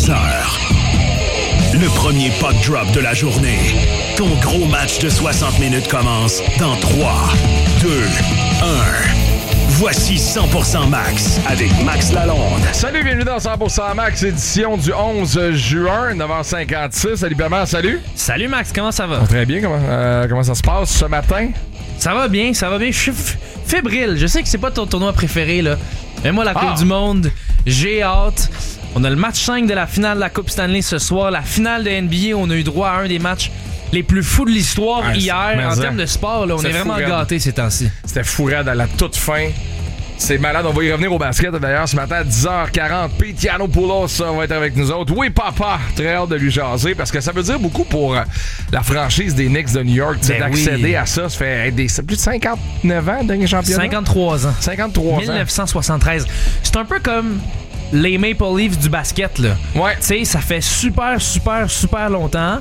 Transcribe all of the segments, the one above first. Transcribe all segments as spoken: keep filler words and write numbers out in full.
seize heures. Le premier puck drop de la journée. Ton gros match de soixante minutes commence dans trois, deux, un. Voici cent pour cent Max avec Max Lalonde. Salut, bienvenue dans cent pour cent Max, édition du onze juin, neuf heures cinquante-six. Salut, Bernard, salut. Salut Max, comment ça va? Oh, très bien, comment, euh, comment ça se passe ce matin? Ça va bien, ça va bien. Je suis f- fébrile. Je sais que c'est pas ton tournoi préféré, là. Mais moi, la Coupe Ah. du Monde, j'ai hâte. On a le match cinq de la finale de la Coupe Stanley ce soir. La finale de N B A, on a eu droit à un des matchs les plus fous de l'histoire ah, hier. En ça. termes de sport, là, on C'est est vraiment fou, gâtés ces temps-ci. C'était fou raide à la toute fin. C'est malade, on va y revenir au basket d'ailleurs ce matin à dix heures quarante. Pete Yiannopoulos va être avec nous autres. Oui, papa, très hâte de lui jaser parce que ça veut dire beaucoup pour euh, la franchise des Knicks de New York ben d'accéder oui. à ça. Ça fait des, c'est plus de cinquante-neuf ans, dernier championnat. cinquante-trois ans. cinquante-trois ans. dix-neuf cent soixante-treize. C'est un peu comme les Maple Leafs du basket, là. Ouais. Tu sais, ça fait super, super, super longtemps.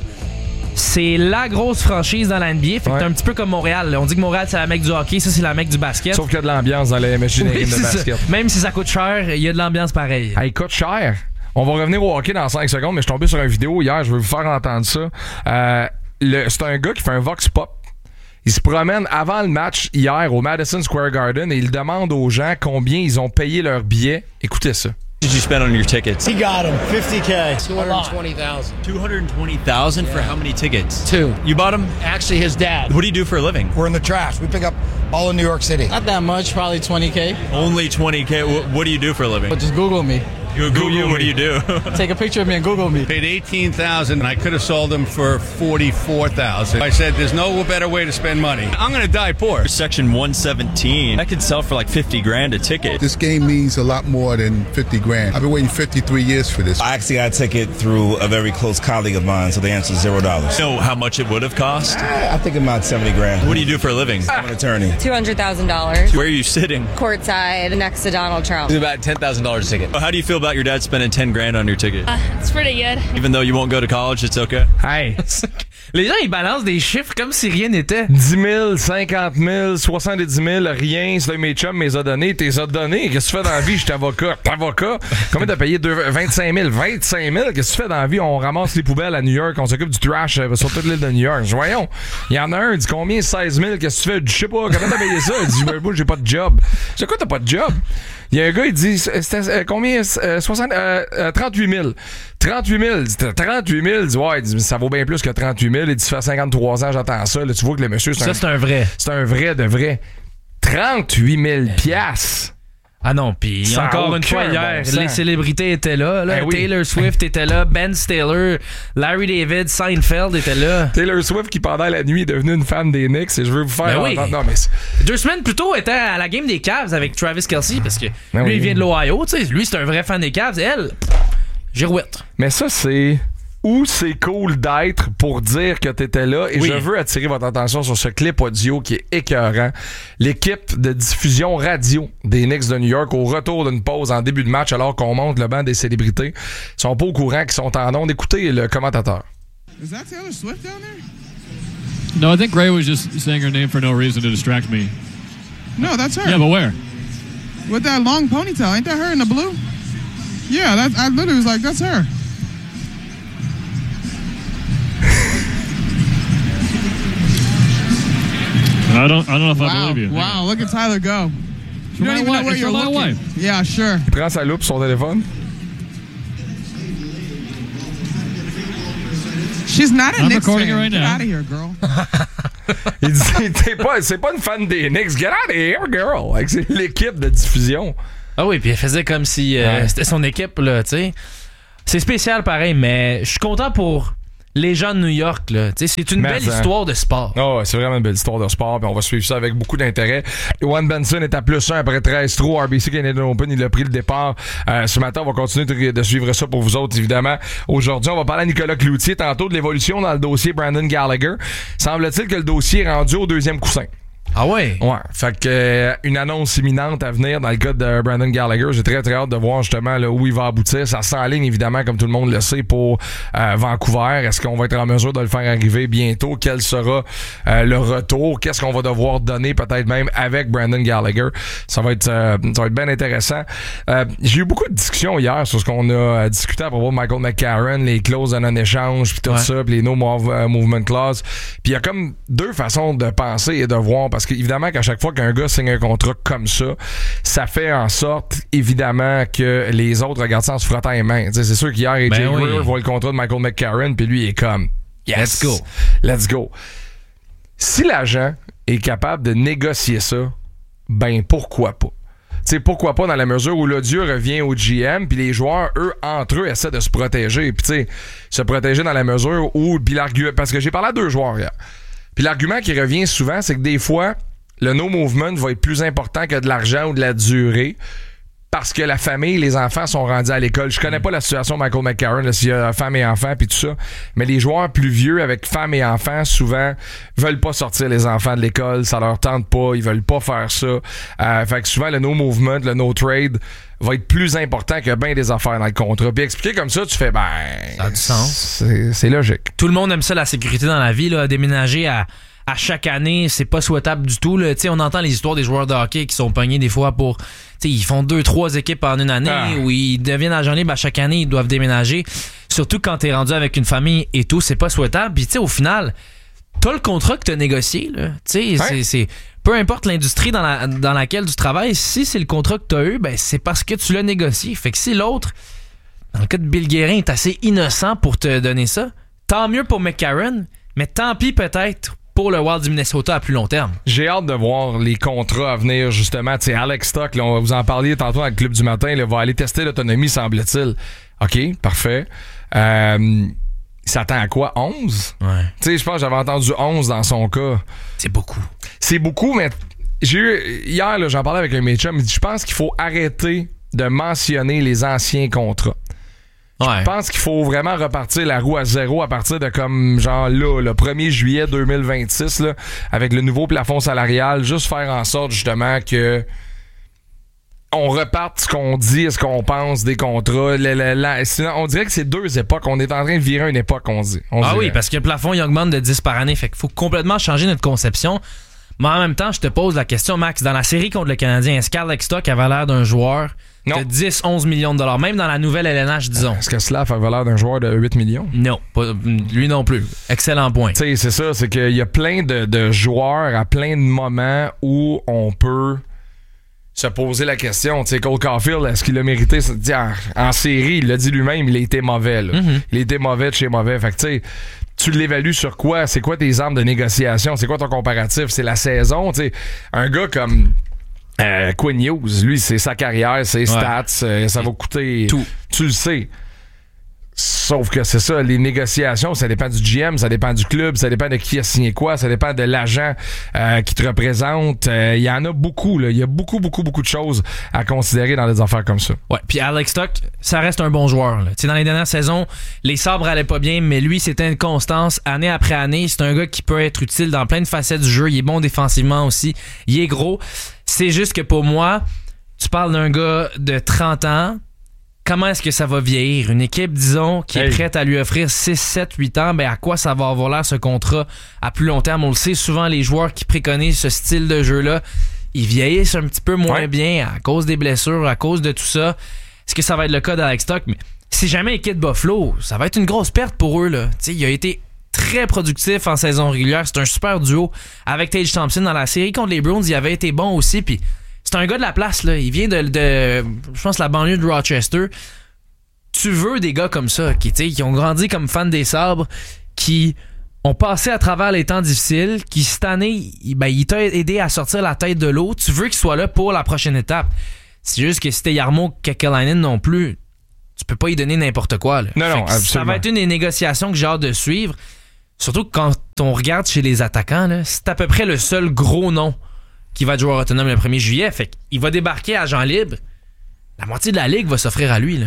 C'est la grosse franchise dans la N B A. Fait que ouais. t'es un petit peu comme Montréal. Là. On dit que Montréal, c'est la mecque du hockey. Ça, c'est la mecque du basket. Sauf qu'il y a de l'ambiance dans les machines oui, de basket. Ça. Même si ça coûte cher, il y a de l'ambiance pareille. Hey, coûte cher. On va revenir au hockey dans cinq secondes, mais je suis tombé sur une vidéo hier. Je vais vous faire entendre ça. Euh, le, c'est un gars qui fait un vox pop. Il se promène avant le match hier au Madison Square Garden et il demande aux gens combien ils ont payé leur billet. Écoutez ça. What did you spend on your tickets? He got him. fifty K. two hundred twenty thousand. two hundred twenty thousand yeah. For how many tickets? Two. You bought them? Actually, his dad. What do you do for a living? We're in the trash. We pick up all in New York City. Not that much, probably twenty K. Only twenty K. What do you do for a living? But just Google me. You Google, Google what do you do? Take a picture of me and Google me. Paid eighteen thousand dollars and I could have sold them for forty-four thousand dollars. I said there's no better way to spend money. I'm going to die poor. Section one seventeen. That could sell for like fifty grand a ticket. This game means a lot more than fifty grand. I've been waiting fifty-three years for this. I actually got a ticket through a very close colleague of mine, so the answer is zero dollars. You know how much it would have cost? I think about seventy grand. What do you do for a living? I'm an attorney. two hundred thousand dollars. Where are you sitting? Courtside next to Donald Trump. It's about ten thousand dollars a ticket. How do you feel about your dad spending ten grand on your ticket? Uh, it's pretty good. Even though you won't go to college, it's okay? Hey! Les gens, ils balancent des chiffres comme si rien n'était. dix mille, cinquante mille, soixante-dix mille, rien. C'est mes chums m'es a donné. T'es a donné. Qu'est-ce que tu fais dans la vie? Je suis avocat. T'es avocat? Combien t'as payé? vingt-cinq mille. vingt-cinq mille? Qu'est-ce que tu fais dans la vie? On ramasse les poubelles à New York. On s'occupe du trash euh, sur toute l'île de New York. Voyons. Il y en a un, il dit combien? seize mille. Qu'est-ce que tu fais? Je sais pas. Comment t'as payé ça? Il dit, ben, moi, j'ai pas de job. C'est quoi, t'as pas de job? Il y a un gars, il dit, c'était euh, combien? Euh, soixante, euh, euh, trente-huit mille. trente-huit mille. trente-huit mille. Il dit, ouais, il dit, ça vaut bien plus que trente-huit mille. Il dit, ça fait cinquante-trois ans, j'entends ça. Là, tu vois que le monsieur, c'est ça, un, c'est un vrai. C'est un vrai de vrai. trente-huit mille piastres. Ah non, puis encore une fois hier, bon les célébrités étaient là. là. Ben oui. Taylor Swift était là, Ben Stiller, Larry David, Seinfeld était là. Taylor Swift qui pendant la nuit est devenue une fan des Knicks et je veux vous faire... Ben oui. Non, mais deux semaines plus tôt, elle était à la game des Cavs avec Travis Kelce parce que ben lui, oui. il vient de l'Ohio. Tu sais, lui, c'est un vrai fan des Cavs. Elle, girouette. Mais ça, c'est... Où c'est cool d'être pour dire que t'étais là. Et oui. je veux attirer votre attention sur ce clip audio qui est écœurant. L'équipe de diffusion radio des Knicks de New York, au retour d'une pause en début de match, alors qu'on monte le banc des célébrités, sont pas au courant qu'ils sont en onde. Écoutez le commentateur. Is that Taylor Swift down there? No, I think Ray was just saying her name for no reason to distract me. No, that's her. Yeah, but where? With that long ponytail. Ain't that her in the blue? Yeah, that, I literally was like, that's her. I don't, I don't know if wow. I believe you. Wow, look at Tyler go. You don't even know where you're looking. Yeah, sure. Il prend sa loupe sur son téléphone. She's not a I'm Knicks recording fan. it right Get now. out of here, girl. Il dit, t'es pas, c'est pas une fan des Knicks. Get out of here, girl. Like, c'est l'équipe de diffusion. Ah oui, puis elle faisait comme si euh, ouais. c'était son équipe, là, tu sais. C'est spécial pareil, mais je suis content pour les gens de New York, là. T'sais, c'est une mais belle hein. histoire de sport. Oh, c'est vraiment une belle histoire de sport. Puis on va suivre ça avec beaucoup d'intérêt. Ewan Benson est à plus un après treize trous. R B C Canadian Open, il a pris le départ. Euh, ce matin, on va continuer de, de suivre ça pour vous autres, évidemment. Aujourd'hui, on va parler à Nicolas Cloutier tantôt de l'évolution dans le dossier Brandon Gallagher. Semble-t-il que le dossier est rendu au deuxième coussin. Ah ouais? Ouais. Fait que euh, une annonce imminente à venir dans le cas de Brandon Gallagher. J'ai très très hâte de voir justement là, où il va aboutir. Ça s'enligne évidemment, comme tout le monde le sait, pour euh, Vancouver. Est-ce qu'on va être en mesure de le faire arriver bientôt? Quel sera euh, le retour? Qu'est-ce qu'on va devoir donner peut-être même avec Brandon Gallagher? Ça va être euh, ça va être bien intéressant. Euh, j'ai eu beaucoup de discussions hier sur ce qu'on a euh, discuté à propos de Michael McCarron, les clauses de non-échange, puis tout ouais. ça, puis les no movement clause. Puis il y a comme deux façons de penser et de voir, parce qu'évidemment qu'à chaque fois qu'un gars signe un contrat comme ça, ça fait en sorte évidemment que les autres regardent ça en se frottant les mains. T'sais, c'est sûr qu'hier, A J ben Greer oui. voit le contrat de Michael McCarron, puis lui il est comme yes, let's go, let's go. Si l'agent est capable de négocier ça, ben pourquoi pas? T'sais, pourquoi pas dans la mesure où l'odieux revient au G M, puis les joueurs, eux, entre eux, essaient de se protéger. Puis tu sais, se protéger dans la mesure où... Puis l'argument, parce que j'ai parlé à deux joueurs hier. Puis l'argument qui revient souvent, c'est que des fois, le no-movement va être plus important que de l'argent ou de la durée, parce que la famille, les enfants sont rendus à l'école. Je connais pas la situation de Michael McCarron, là, s'il y a femme et enfants puis tout ça, mais les joueurs plus vieux avec femme et enfants, souvent, veulent pas sortir les enfants de l'école, ça leur tente pas, ils veulent pas faire ça. Euh, fait que souvent, le no-movement, le no-trade va être plus important que bien des affaires dans le contrat. Puis expliquer comme ça, tu fais, ben... Ça a du sens. C'est, c'est logique. Tout le monde aime ça, la sécurité dans la vie, là, déménager à... à chaque année, c'est pas souhaitable du tout. Là. On entend les histoires des joueurs de hockey qui sont pognés des fois pour... Ils font deux, trois équipes en une année ah. où ils deviennent agents libres à chaque année, ils doivent déménager. Surtout quand t'es rendu avec une famille et tout, c'est pas souhaitable. Puis au final, t'as le contrat que t'as négocié. Là. Ouais. C'est, c'est, peu importe l'industrie dans, la, dans laquelle tu travailles, si c'est le contrat que t'as eu, ben, c'est parce que tu l'as négocié. Fait que si l'autre, dans le cas de Bill Guérin, est assez innocent pour te donner ça, tant mieux pour McCarron, mais tant pis peut-être pour le Wild du Minnesota à plus long terme. J'ai hâte de voir les contrats à venir, justement. Tu sais, Alex Stock, là, on vous en parliez tantôt dans le club du matin, là, va aller tester l'autonomie, semble-t-il. OK, parfait. Euh, il s'attend à quoi? onze? Ouais. Tu sais, je pense que j'avais entendu onze dans son cas. C'est beaucoup. C'est beaucoup, mais j'ai eu... Hier, là, j'en parlais avec un de mes chums, il dit, je pense qu'il faut arrêter de mentionner les anciens contrats. Ouais. Je pense qu'il faut vraiment repartir la roue à zéro à partir de comme genre là, le premier juillet deux mille vingt-six, là, avec le nouveau plafond salarial, juste faire en sorte justement que on reparte ce qu'on dit et ce qu'on pense des contrats. Le, le, la, sinon, on dirait que c'est deux époques. On est en train de virer une époque, on dit. On ah dirait. Oui, parce que le plafond il augmente de dix par année, fait qu'il faut complètement changer notre conception. Mais en même temps, je te pose la question, Max, dans la série contre le Canadien, est-ce qu'Alex Stock avait l'air d'un joueur non. de dix à onze millions de dollars, même dans la nouvelle L N H, disons? Est-ce que Slav avait l'air d'un joueur de huit millions? Non, pas, lui non plus. Excellent point. Tu sais, c'est ça, c'est qu'il y a plein de, de joueurs à plein de moments où on peut se poser la question. Tu sais, Cole Caulfield, est-ce qu'il a mérité? En, en série, il l'a dit lui-même, il a été mauvais. Là. Mm-hmm. Il a été mauvais de chez mauvais. Fait que tu sais, tu l'évalues sur quoi? C'est quoi tes armes de négociation? C'est quoi ton comparatif? C'est la saison? Tu sais, un gars comme euh, Quinn Hughes, lui, c'est sa carrière, ses stats, ouais. euh, ça va coûter... Tout. Tu le sais. Sauf que c'est ça, les négociations, ça dépend du G M, ça dépend du club, ça dépend de qui a signé quoi, ça dépend de l'agent euh, qui te représente. Il euh, y en a beaucoup, là. Il y a beaucoup, beaucoup, beaucoup de choses à considérer dans des affaires comme ça. Ouais, puis Alex Stock, ça reste un bon joueur. Tu sais, dans les dernières saisons, les sabres allaient pas bien, mais lui, c'était une constance année après année. C'est un gars qui peut être utile dans plein de facettes du jeu. Il est bon défensivement aussi. Il est gros. C'est juste que pour moi, tu parles d'un gars de trente ans. Comment est-ce que ça va vieillir? Une équipe, disons, qui hey. est prête à lui offrir six, sept, huit ans, ben à quoi ça va avoir l'air ce contrat à plus long terme? On le sait, souvent, les joueurs qui préconisent ce style de jeu-là, ils vieillissent un petit peu moins ouais. bien à cause des blessures, à cause de tout ça. Est-ce que ça va être le cas d'Alex Stock? Mais si jamais il quitte Buffalo, ça va être une grosse perte pour eux, là. T'sais, il a été très productif en saison régulière. C'est un super duo avec Tage Thompson dans la série contre les Bruins. Il avait été bon aussi, puis c'est un gars de la place, là. Il vient de, de je pense, la banlieue de Rochester. Tu veux des gars comme ça, qui, qui ont grandi comme fans des sabres, qui ont passé à travers les temps difficiles, qui, cette année, ben, il t'a aidé à sortir la tête de l'eau. Tu veux qu'il soit là pour la prochaine étape. C'est juste que si t'es Jarmo Kekalainen non plus, tu peux pas y donner n'importe quoi, là. Non, non, absolument. Ça va être une des négociations que j'ai hâte de suivre. Surtout quand on regarde chez les attaquants, là, c'est à peu près le seul gros nom qui va être joueur autonome le premier juillet. Fait qu'il va débarquer à agent libre. La moitié de la ligue va s'offrir à lui, là.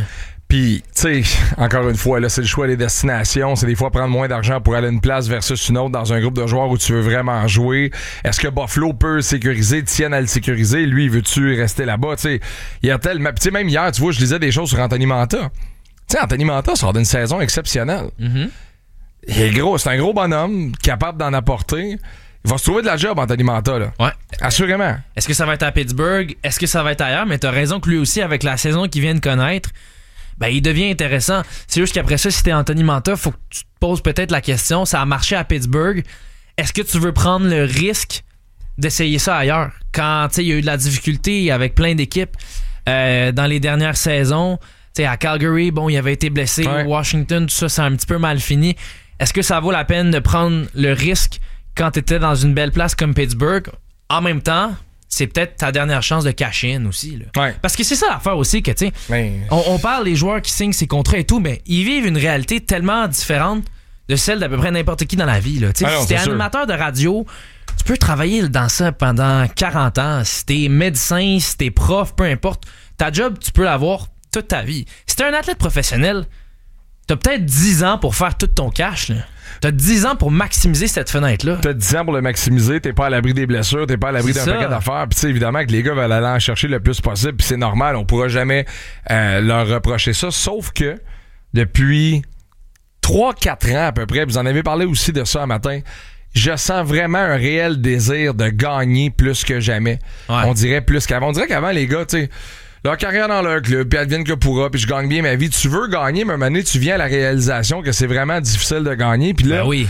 Puis, tu sais, encore une fois, là, c'est le choix des destinations. C'est des fois prendre moins d'argent pour aller à une place versus une autre dans un groupe de joueurs où tu veux vraiment jouer. Est-ce que Buffalo peut sécuriser, tienne à le sécuriser? Lui, veux-tu rester là-bas? Tu sais, il y a tellement... Tu sais, même hier, tu vois, je lisais des choses sur Anthony Manta. Tu sais, Anthony Manta sort d'une saison exceptionnelle. Mm-hmm. Il est gros, c'est un gros bonhomme, capable d'en apporter. Il va se trouver de la job, Anthony Manta, là. Ouais. Assurément. Est-ce que ça va être à Pittsburgh? Est-ce que ça va être ailleurs? Mais t'as raison que lui aussi, avec la saison qu'il vient de connaître, ben, il devient intéressant. C'est juste qu'après ça, si t'es Anthony Manta, faut que tu te poses peut-être la question, ça a marché à Pittsburgh, est-ce que tu veux prendre le risque d'essayer ça ailleurs? Quand, tu sais, il y a eu de la difficulté avec plein d'équipes euh, dans les dernières saisons, tu sais, à Calgary, bon, il avait été blessé, ouais. Washington, tout ça, c'est un petit peu mal fini. Est-ce que ça vaut la peine de prendre le risque quand t'étais dans une belle place comme Pittsburgh? En même temps, c'est peut-être ta dernière chance de cash-in aussi. Là. Ouais. Parce que c'est ça l'affaire aussi que, tu sais, mais... on, on parle des joueurs qui signent ces contrats et tout, mais ils vivent une réalité tellement différente de celle d'à peu près n'importe qui dans la vie. Là. Ah non, si t'es animateur de radio, tu peux travailler dans ça pendant quarante ans. Si t'es médecin, si t'es prof, peu importe, ta job, tu peux l'avoir toute ta vie. Si t'es un athlète professionnel, t'as peut-être dix ans pour faire tout ton cash, là. T'as dix ans pour maximiser cette fenêtre-là. T'as dix ans pour le maximiser, t'es pas à l'abri des blessures, t'es pas à l'abri c'est d'un ça. paquet d'affaires. Puis tu sais, évidemment que les gars veulent aller en chercher le plus possible, puis c'est normal, on pourra jamais euh, leur reprocher ça. Sauf que depuis trois quatre ans à peu près, vous en avez parlé aussi de ça un matin, je sens vraiment un réel désir de gagner plus que jamais. Ouais. On dirait plus qu'avant. On dirait qu'avant, les gars, tu sais, leur carrière dans leur club, puis advienne que pourra, puis je gagne bien ma vie. Tu veux gagner, mais à un moment donné, tu viens à la réalisation que c'est vraiment difficile de gagner. Puis là, ben oui.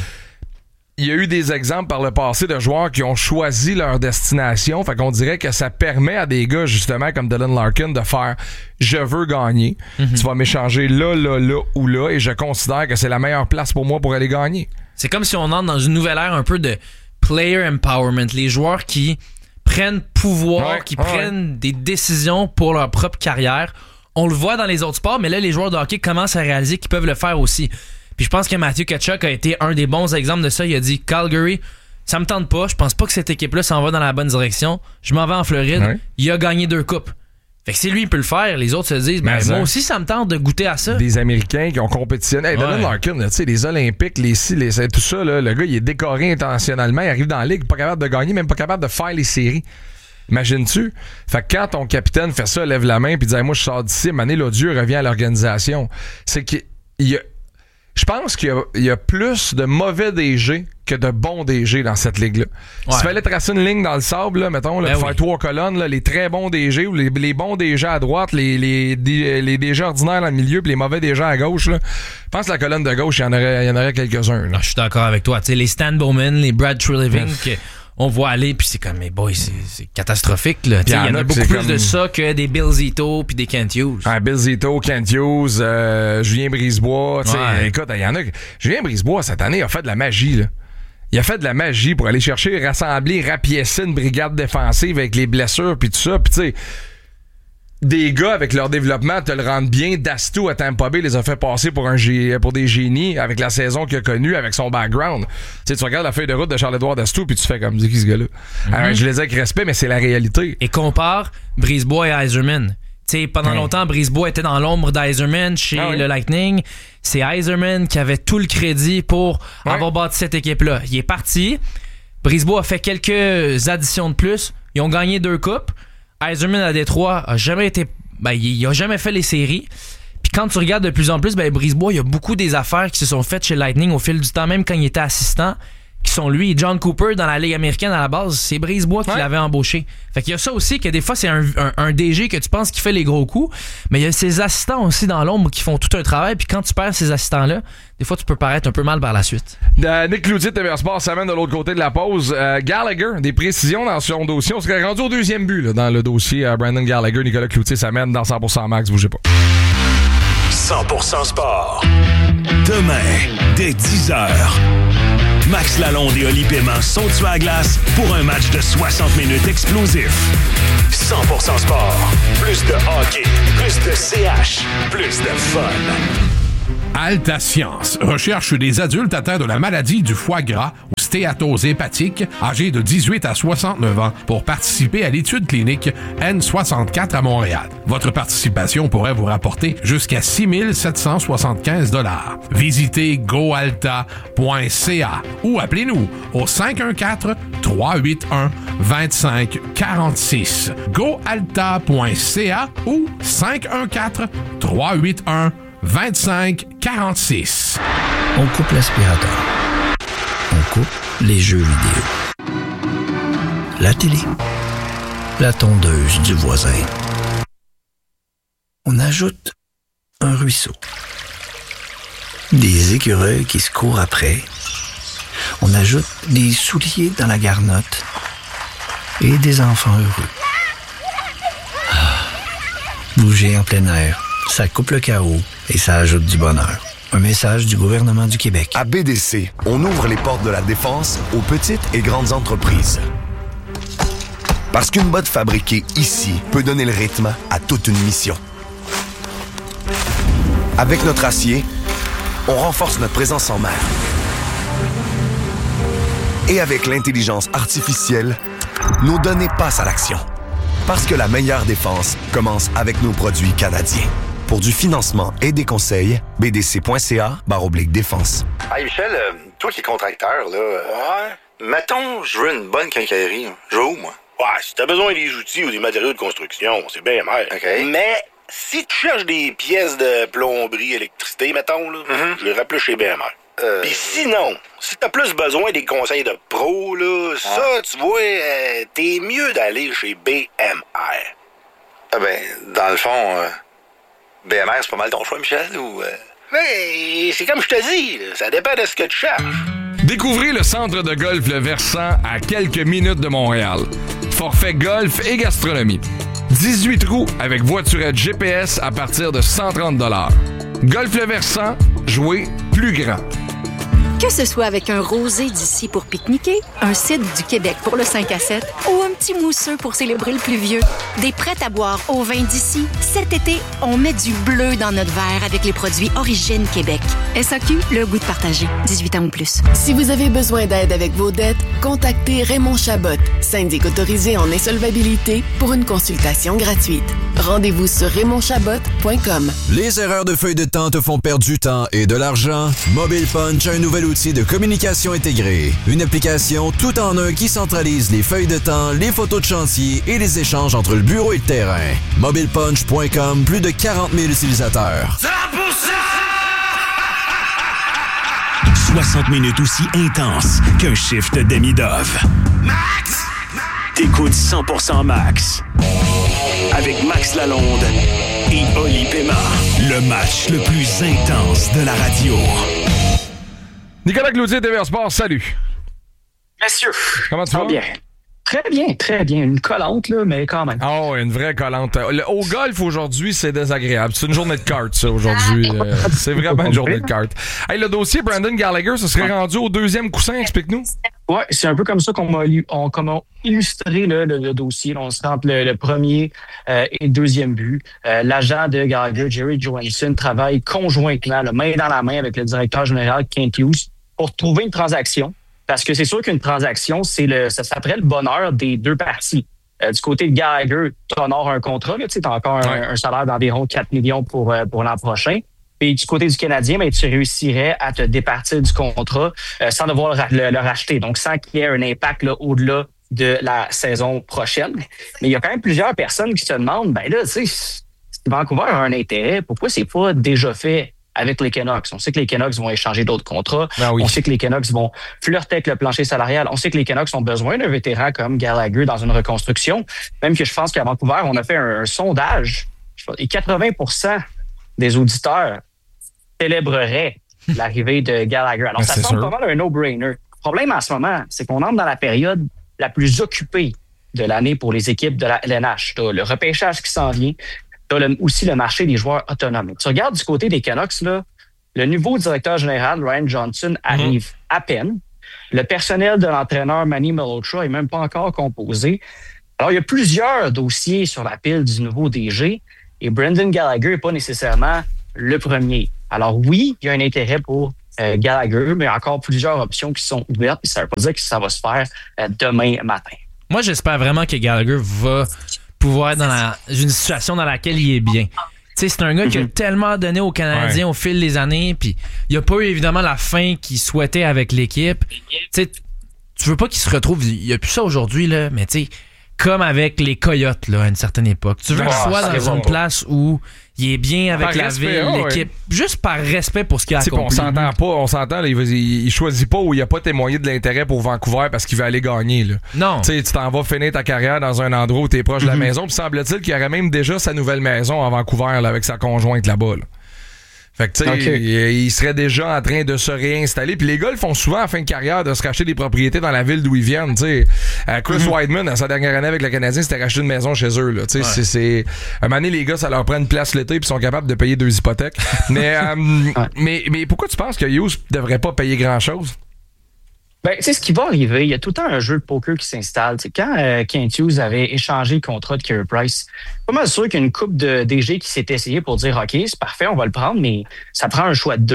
il y a eu des exemples par le passé de joueurs qui ont choisi leur destination. Fait qu'on dirait que ça permet à des gars, justement, comme Dylan Larkin, de faire « je veux gagner mm-hmm. ». Tu vas m'échanger là, là, là ou là, et je considère que c'est la meilleure place pour moi pour aller gagner. C'est comme si on entre dans une nouvelle ère un peu de player empowerment. Les joueurs qui prennent pouvoir, ouais, qui ouais. prennent des décisions pour leur propre carrière. On le voit dans les autres sports, mais là, les joueurs de hockey commencent à réaliser qu'ils peuvent le faire aussi. Puis je pense que Matthew Tkachuk a été un des bons exemples de ça. Il a dit « Calgary, ça me tente pas. Je pense pas que cette équipe-là s'en va dans la bonne direction. Je m'en vais en Floride. Ouais. Il a gagné deux coupes. » Fait que si lui, il peut le faire, les autres se disent ben, « Moi aussi, ça me tente de goûter à ça. » Des Américains qui ont compétitionné. Hey, Dylan ouais. Larkin, tu sais, les Olympiques, les ci, les tout ça, là, le gars, il est décoré internationalement. Il arrive dans la ligue, pas capable de gagner, même pas capable de faire les séries. Imagines-tu? Fait que quand ton capitaine fait ça, lève la main puis dit hey, « Moi, je sors d'ici, Mané l'odieux revient à l'organisation. » C'est qu'il y a... Je pense qu'il y a, il y a plus de mauvais D G que de bons D G dans cette ligue-là. Ouais. S'il fallait tracer une ligne dans le sable, là, mettons, là, ben faire oui. trois colonnes, là, les très bons D G ou les, les bons D G à droite, les, les, les, les D G ordinaires dans le milieu puis les mauvais D G à gauche, là, je pense que la colonne de gauche, il y en aurait, il y en aurait quelques-uns. Non, je suis d'accord avec toi. Tu sais, les Stan Bowman, les Brad Treliving, on voit aller puis c'est comme mais boy c'est, c'est catastrophique là. Il y en a, a beaucoup plus comme... de ça que des Bill Zito puis des Kent Hughes. Ah, Bill Zito, Kent Hughes, euh, Julien Brisebois, tu sais ouais. écoute, il y en a Julien Brisebois cette année a fait de la magie là. Il a fait de la magie pour aller chercher rassembler rapiécer une brigade défensive avec les blessures puis tout ça puis tu sais des gars avec leur développement te le rendent bien. Dastou à Tampa Bay les a fait passer pour un gé- pour des génies avec la saison qu'il a connue, avec son background. Tu sais, tu regardes la feuille de route de Charles-Édouard Dastou puis tu fais comme, dis qui ce gars-là? Mm-hmm. Alors, je les dis avec respect, mais c'est la réalité. Et compare Brisebois et Yzerman. Tu sais, pendant ouais. longtemps, Brisebois était dans l'ombre d'Yzerman chez ah oui. le Lightning. C'est Yzerman qui avait tout le crédit pour ouais. avoir bâti cette équipe-là. Il est parti. Brisebois a fait quelques additions de plus. Ils ont gagné deux coupes. Yzerman à Détroit a jamais été ben il a jamais fait les séries. Puis quand tu regardes de plus en plus ben Brisebois, il y a beaucoup des affaires qui se sont faites chez Lightning au fil du temps, même quand il était assistant, qui sont lui et John Cooper dans la Ligue américaine à la base, c'est Brisebois qui ouais. l'avait embauché. Fait qu'il y a ça aussi que des fois c'est un, un, un D G que tu penses qui fait les gros coups, mais il y a ses assistants aussi dans l'ombre qui font tout un travail, puis quand tu perds ces assistants-là, des fois tu peux paraître un peu mal par la suite. Euh, Nick Cloutier de T V R Sport s'amène de l'autre côté de la pause. Euh, Gallagher, des précisions dans son dossier. On serait rendu au deuxième but là, dans le dossier euh, Brandon Gallagher. Nicolas Cloutier s'amène dans cent pour cent Max, bougez pas. cent pour cent Sport. Demain, dès dix heures. Max Lalonde et Oli Paiement sont tués à glace pour un match de soixante minutes explosif. cent pour cent Sport. Plus de hockey, plus de C H, plus de fun. Alta Science recherche des adultes atteints de la maladie du foie gras ou stérile. stéatose hépatique, âgés de dix-huit à soixante-neuf ans, pour participer à l'étude clinique N soixante-quatre à Montréal. Votre participation pourrait vous rapporter jusqu'à six mille sept cent soixante-quinze dollars. Visitez goalta point c a ou appelez-nous au cinq un quatre, trois huit un, deux cinq quatre six. goalta point c a ou cinq un quatre, trois huit un, deux cinq quatre six. On coupe l'aspirateur. On coupe les jeux vidéo. La télé. La tondeuse du voisin. On ajoute un ruisseau. Des écureuils qui se courent après. On ajoute des souliers dans la garnotte. Et des enfants heureux. Ah. Bouger en plein air, ça coupe le chaos et ça ajoute du bonheur. Un message du gouvernement du Québec. À B D C, on ouvre les portes de la défense aux petites et grandes entreprises. Parce qu'une botte fabriquée ici peut donner le rythme à toute une mission. Avec notre acier, on renforce notre présence en mer. Et avec l'intelligence artificielle, nos données passent à l'action. Parce que la meilleure défense commence avec nos produits canadiens. Pour du financement et des conseils, b d c point c a barre oblique défense. Hey Michel, euh, toi qui es contracteur, là, euh, ouais. Mettons, je veux une bonne quincaillerie. Je vais où, moi? Ouais, si t'as besoin des outils ou des matériaux de construction, c'est bien mer. OK. Mais si tu cherches des pièces de plomberie, électricité, mettons, là, mm-hmm. je les rappelle chez B M R. Euh... Puis sinon, si t'as plus besoin des conseils de pro, là, ah. ça, tu vois, euh, t'es mieux d'aller chez B M R. Ah ben, dans le fond, euh, B M R, c'est pas mal ton choix, Michel, ou... Euh... Mais c'est comme je te dis, là, ça dépend de ce que tu cherches. Découvrez le centre de golf Le Versant à quelques minutes de Montréal. Forfait golf et gastronomie. dix-huit trous avec voiturette G P S à partir de cent trente dollars. Golf Le Versant, jouer plus grand. Que ce soit avec un rosé d'ici pour pique-niquer, un cidre du Québec pour le cinq à sept ou un petit mousseux pour célébrer le pluvieux, des prêts à boire au vin d'ici, cet été, on met du bleu dans notre verre avec les produits Origine Québec. S A Q, le goût de partager. dix-huit ans ou plus. Si vous avez besoin d'aide avec vos dettes, contactez Raymond Chabot, syndic autorisé en insolvabilité, pour une consultation gratuite. Rendez-vous sur raymond chabot point com. Les erreurs de feuille de temps te font perdre du temps et de l'argent? Mobile Punch a un nouvel outil de communication intégré. Une application tout en un qui centralise les feuilles de temps, les photos de chantier et les échanges entre le bureau et le terrain. mobile punch point com, plus de quarante mille utilisateurs. cent pour cent! soixante minutes aussi intenses qu'un shift demi-dove. Max! T'écoutes cent pour cent Max. Avec Max Lalonde et Oli Pema. Le match le plus intense de la radio. Nicolas Cloutier, T V R Sport, salut. Messieurs. Comment tu vas? Bien. Très bien, très bien. Une collante, là, mais quand même. Oh, une vraie collante. Le, au golf, aujourd'hui, c'est désagréable. C'est une journée de cartes, ça, aujourd'hui. Euh, c'est vraiment une journée de cartes. Hey, le dossier Brandon Gallagher, ça serait ouais. rendu au deuxième coussin, explique-nous. Oui, c'est un peu comme ça qu'on m'a on, qu'on a illustré là, le, le dossier. Là, on se rend le, le premier euh, et le deuxième but. Euh, l'agent de Gallagher, Jerry Johansson, travaille conjointement, là, main dans la main avec le directeur général, Kent Hughes, pour trouver une transaction. Parce que c'est sûr qu'une transaction, c'est le, ça s'appelle le bonheur des deux parties. Euh, du côté de Gallagher, tu honores un contrat, tu as encore un, ouais. un salaire d'environ quatre millions pour, euh, pour l'an prochain. Et du côté du Canadien, ben, tu réussirais à te départir du contrat euh, sans devoir le, le, le racheter. Donc, sans qu'il y ait un impact là, au-delà de la saison prochaine. Mais il y a quand même plusieurs personnes qui se demandent, ben là, tu sais, si Vancouver a un intérêt, pourquoi c'est pas déjà fait avec les Canucks? On sait que les Canucks vont échanger d'autres contrats. Ben oui. On sait que les Canucks vont flirter avec le plancher salarial. On sait que les Canucks ont besoin d'un vétéran comme Gallagher dans une reconstruction. Même que je pense qu'à Vancouver, on a fait un, un sondage et quatre-vingts pour cent des auditeurs célébreraient l'arrivée de Gallagher. Alors, ben, ça semble sûr. Pas mal un no-brainer. Le problème en ce moment, c'est qu'on entre dans la période la plus occupée de l'année pour les équipes de la L N H. T'as le repêchage qui s'en vient. Tu as aussi le marché des joueurs autonomes. Tu regardes du côté des Canucks, là, le nouveau directeur général, Ryan Johnson, arrive mmh. à peine. Le personnel de l'entraîneur Manny Malhotra n'est même pas encore composé. Alors, il y a plusieurs dossiers sur la pile du nouveau D G et Brendan Gallagher n'est pas nécessairement le premier. Alors oui, il y a un intérêt pour euh, Gallagher, mais encore plusieurs options qui sont ouvertes. Et ça veut pas dire que ça va se faire euh, demain matin. Moi, j'espère vraiment que Gallagher va pouvoir être dans la, une situation dans laquelle il est bien. T'sais, c'est un gars qui a tellement donné aux Canadiens ouais. au fil des années, puis il n'y a pas eu évidemment la fin qu'il souhaitait avec l'équipe. T'sais, tu veux pas qu'il se retrouve, il n'y a plus ça aujourd'hui, là, mais tu sais, comme avec les Coyotes là, à une certaine époque. Tu veux qu'il soit dans une bon. place où il est bien avec par la respect, ville, oh, l'équipe, ouais. juste par respect pour ce qu'il a accompli. On s'entend pas, on s'entend, là, il, il, il choisit pas ou il a pas témoigné de l'intérêt pour Vancouver parce qu'il veut aller gagner. Là. Non. T'sais, tu t'en vas finir ta carrière dans un endroit où tu es proche mm-hmm. de la maison, puis semble-t-il qu'il aurait même déjà sa nouvelle maison à Vancouver là, avec sa conjointe là-bas. Là. Fait que tu sais, okay. il, il serait déjà en train de se réinstaller. Puis les gars le font souvent en fin de carrière de se racheter des propriétés dans la ville d'où ils viennent. Tu sais, euh, Chris mm-hmm. Weidman, à sa dernière année avec le Canadien, c'était racheter une maison chez eux. Là. Tu sais, ouais. c'est, c'est à un moment donné, les gars, ça leur prend une place l'été puis sont capables de payer deux hypothèques. mais, euh, ouais. mais mais pourquoi tu penses que Hughes devrait pas payer grand chose? Ben, tu sais, ce qui va arriver, il y a tout le temps un jeu de poker qui s'installe. T'sais, quand euh, Kent Hughes avait échangé le contrat de Carey Price, pas mal sûr qu'il y a une couple de D G qui s'est essayé pour dire « OK, c'est parfait, on va le prendre, mais ça prend un choix de deux. »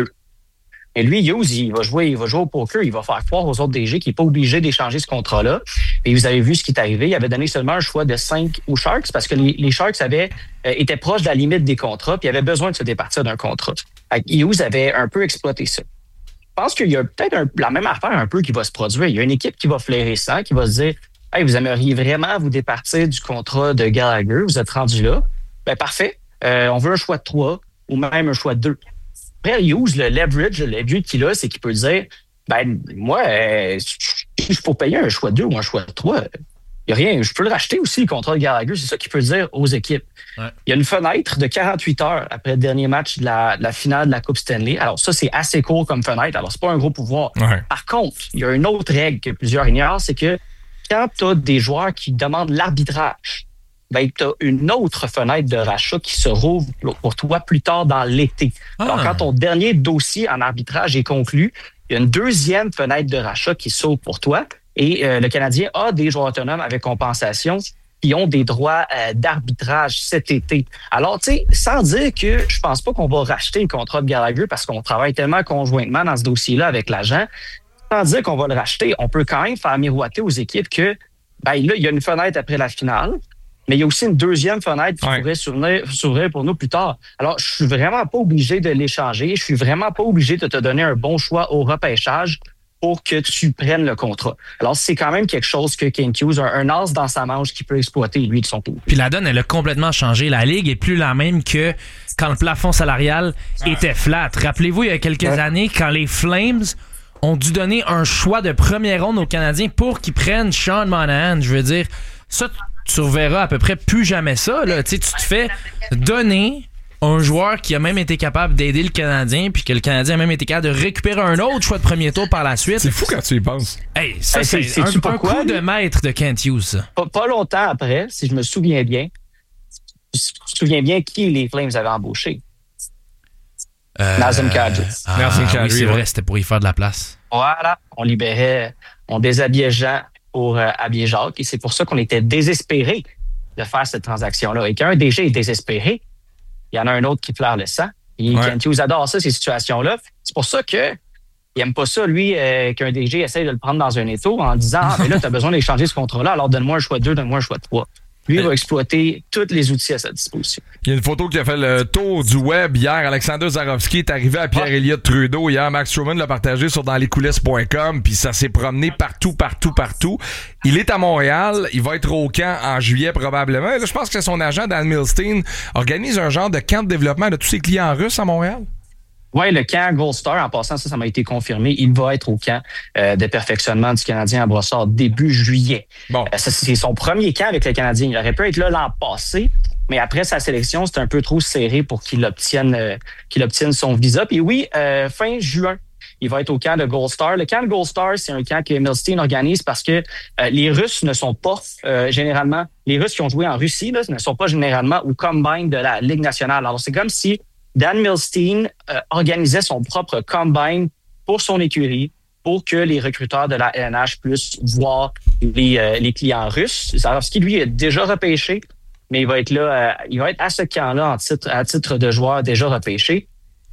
Et lui, Hughes, il va jouer, il va jouer au poker, il va faire croire aux autres D G qu'il n'est pas obligé d'échanger ce contrat-là. Et vous avez vu ce qui est arrivé, il avait donné seulement un choix de cinq aux Sharks parce que les, les Sharks avaient, euh, étaient proches de la limite des contrats puis avaient besoin de se départir d'un contrat. Hughes avait un peu exploité ça. Je pense qu'il y a peut-être un, la même affaire un peu qui va se produire. Il y a une équipe qui va flairer ça, qui va se dire « Hey, vous aimeriez vraiment vous départir du contrat de Gallagher, vous êtes rendu là. » Ben parfait, euh, on veut un choix de trois ou même un choix de deux. Après, Hughes, le leverage, le leverage qu'il a, c'est qu'il peut dire « Ben moi, euh, si je peux payer un choix de deux ou un choix de trois, il n'y a rien. Je peux le racheter aussi, le contrat de Gallagher. » C'est ça qu'il peut dire aux équipes. Ouais. Il y a une fenêtre de quarante-huit heures après le dernier match de la, de la finale de la Coupe Stanley. Alors ça, c'est assez court comme fenêtre. Alors, c'est pas un gros pouvoir. Ouais. Par contre, il y a une autre règle que plusieurs ignorent, c'est que quand tu as des joueurs qui demandent l'arbitrage, ben, tu as une autre fenêtre de rachat qui se rouvre pour toi plus tard dans l'été. Ah. Alors, quand ton dernier dossier en arbitrage est conclu, il y a une deuxième fenêtre de rachat qui s'ouvre pour toi. Et euh, le Canadien a des joueurs autonomes avec compensation qui ont des droits euh, d'arbitrage cet été. Alors, tu sais, sans dire que je pense pas qu'on va racheter le contrat de Gallagher parce qu'on travaille tellement conjointement dans ce dossier-là avec l'agent, sans dire qu'on va le racheter, on peut quand même faire miroiter aux équipes que, ben là, il y a une fenêtre après la finale, mais il y a aussi une deuxième fenêtre qui ouais. pourrait s'ouvrir, s'ouvrir pour nous plus tard. Alors, je suis vraiment pas obligé de l'échanger. Je suis vraiment pas obligé de te donner un bon choix au repêchage pour que tu prennes le contrat. Alors, c'est quand même quelque chose que Kent Hughes a un as dans sa manche qui peut exploiter, lui, de son côté. Puis la donne, elle a complètement changé. La Ligue est plus la même que quand le plafond salarial était flat. Rappelez-vous, il y a quelques ouais. années, quand les Flames ont dû donner un choix de première ronde aux Canadiens pour qu'ils prennent Sean Monahan. Je veux dire, ça, tu reverras à peu près plus jamais ça. Là. Tu sais, tu te fais donner un joueur qui a même été capable d'aider le Canadien, puis que le Canadien a même été capable de récupérer un autre choix de premier tour par la suite. C'est fou quand tu y penses. Hey, ça, hey, c'est, c'est, c'est un, un coup de maître de Kent Hughes. Pas, pas longtemps après, si je me souviens bien, je me souviens bien qui les Flames avaient embauché. Euh, Nazem Kadri. Ah, Nazem Kadri, oui, c'est vrai, c'était pour y faire de la place. Voilà, on libérait, on déshabillait Jean pour euh, habiller Jacques, et c'est pour ça qu'on était désespérés de faire cette transaction-là. Et qu'un D G est désespéré, il y en a un autre qui pleure le sang. Et ouais. Kent Hughes adore ça, ces situations-là. C'est pour ça que il aime pas ça, lui, euh, qu'un D G essaye de le prendre dans un étau en disant « Ah, mais là, tu as besoin d'échanger ce contrat-là, alors donne-moi un choix de deux, donne-moi un choix de trois. » Lui, il va exploiter tous les outils à sa disposition. Il y a une photo qui a fait le tour du web hier. Alexander Zarovski est arrivé à Pierre-Éliott Trudeau. Hier, Max Truman l'a partagé sur dans les coulisses point com, puis ça s'est promené partout, partout, partout. Il est à Montréal. Il va être au camp en juillet probablement. Là, je pense que son agent, Dan Milstein, organise un genre de camp de développement de tous ses clients russes à Montréal. Oui, le camp Gold Star, en passant, ça, ça m'a été confirmé. Il va être au camp euh, de perfectionnement du Canadien à Brossard début juillet. Bon. Euh, ça, c'est son premier camp avec le Canadien. Il aurait pu être là l'an passé, mais après sa sélection, c'était un peu trop serré pour qu'il obtienne, euh, qu'il obtienne son visa. Puis oui, euh, fin juin, il va être au camp de Gold Star. Le camp de Gold Star, c'est un camp que Milstein organise parce que euh, les Russes ne sont pas euh, généralement... Les Russes qui ont joué en Russie là, ne sont pas généralement au combine de la Ligue nationale. Alors, c'est comme si Dan Milstein euh, organisait son propre combine pour son écurie, pour que les recruteurs de la L N H puissent voir les, euh, les clients russes. Zarovski, lui, est déjà repêché, mais il va être là, euh, il va être à ce camp-là en titre, à titre de joueur déjà repêché.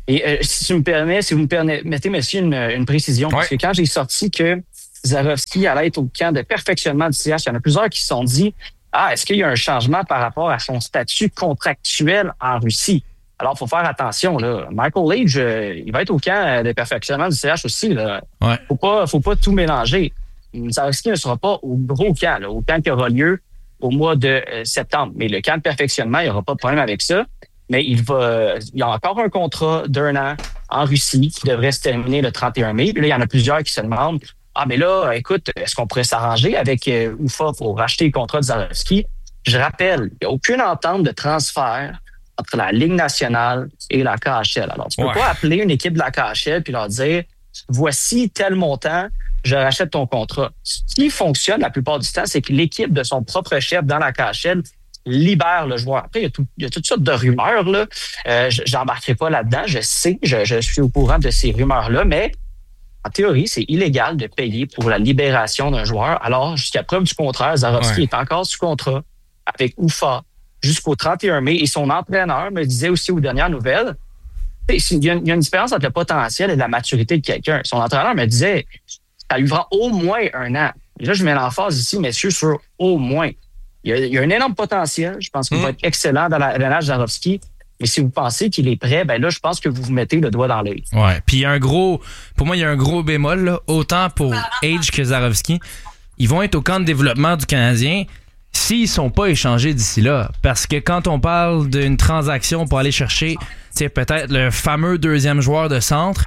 Et euh, si tu me permets, si vous me permettez, monsieur, une, une précision, parce ouais. que quand j'ai sorti que Zarovski allait être au camp de perfectionnement du C H, il y en a plusieurs qui se sont dit « Ah, est-ce qu'il y a un changement par rapport à son statut contractuel en Russie? » Alors, il faut faire attention, là. Michael Age, euh, il va être au camp de perfectionnement du C H aussi, là. Ouais. Faut pas, faut pas tout mélanger. Zarovski ne sera pas au gros camp, là, au camp qui aura lieu au mois de euh, septembre. Mais le camp de perfectionnement, il n'y aura pas de problème avec ça. Mais il va, il y a encore un contrat d'un an en Russie qui devrait se terminer le trente et un mai. Puis là, il y en a plusieurs qui se demandent, ah, mais là, écoute, est-ce qu'on pourrait s'arranger avec euh, U F A pour racheter le contrat de Zarovski? Je rappelle, il n'y a aucune entente de transfert entre la Ligue nationale et la K H L. Alors, tu ne peux ouais. pas appeler une équipe de la K H L puis leur dire, voici tel montant, je rachète ton contrat. Ce qui fonctionne la plupart du temps, c'est que l'équipe de son propre chef dans la K H L libère le joueur. Après, il y a, tout, il y a toutes sortes de rumeurs, là. Euh, j'embarquerai pas là-dedans. Je sais, je, je suis au courant de ces rumeurs-là, mais en théorie, c'est illégal de payer pour la libération d'un joueur. Alors, jusqu'à preuve du contraire, Zarovski ouais. est encore sous contrat avec U F A jusqu'au trente et un mai. Et son entraîneur me disait aussi aux dernières nouvelles, il y a une, il y a une différence entre le potentiel et la maturité de quelqu'un. Son entraîneur me disait, ça lui prend au moins un an. Et là, je mets l'emphase ici, messieurs, sur au moins. Il y a, il y a un énorme potentiel. Je pense qu'il mmh. va être excellent dans la l'âge Zarovski. Mais si vous pensez qu'il est prêt, ben là, je pense que vous vous mettez le doigt dans l'œil. Ouais. Puis il y a un gros, pour moi, il y a un gros bémol, là. Autant pour Age que Zarovski. Ils vont être au camp de développement du Canadien s'ils sont pas échangés d'ici là. Parce que quand on parle d'une transaction pour aller chercher, tu sais, peut-être le fameux deuxième joueur de centre,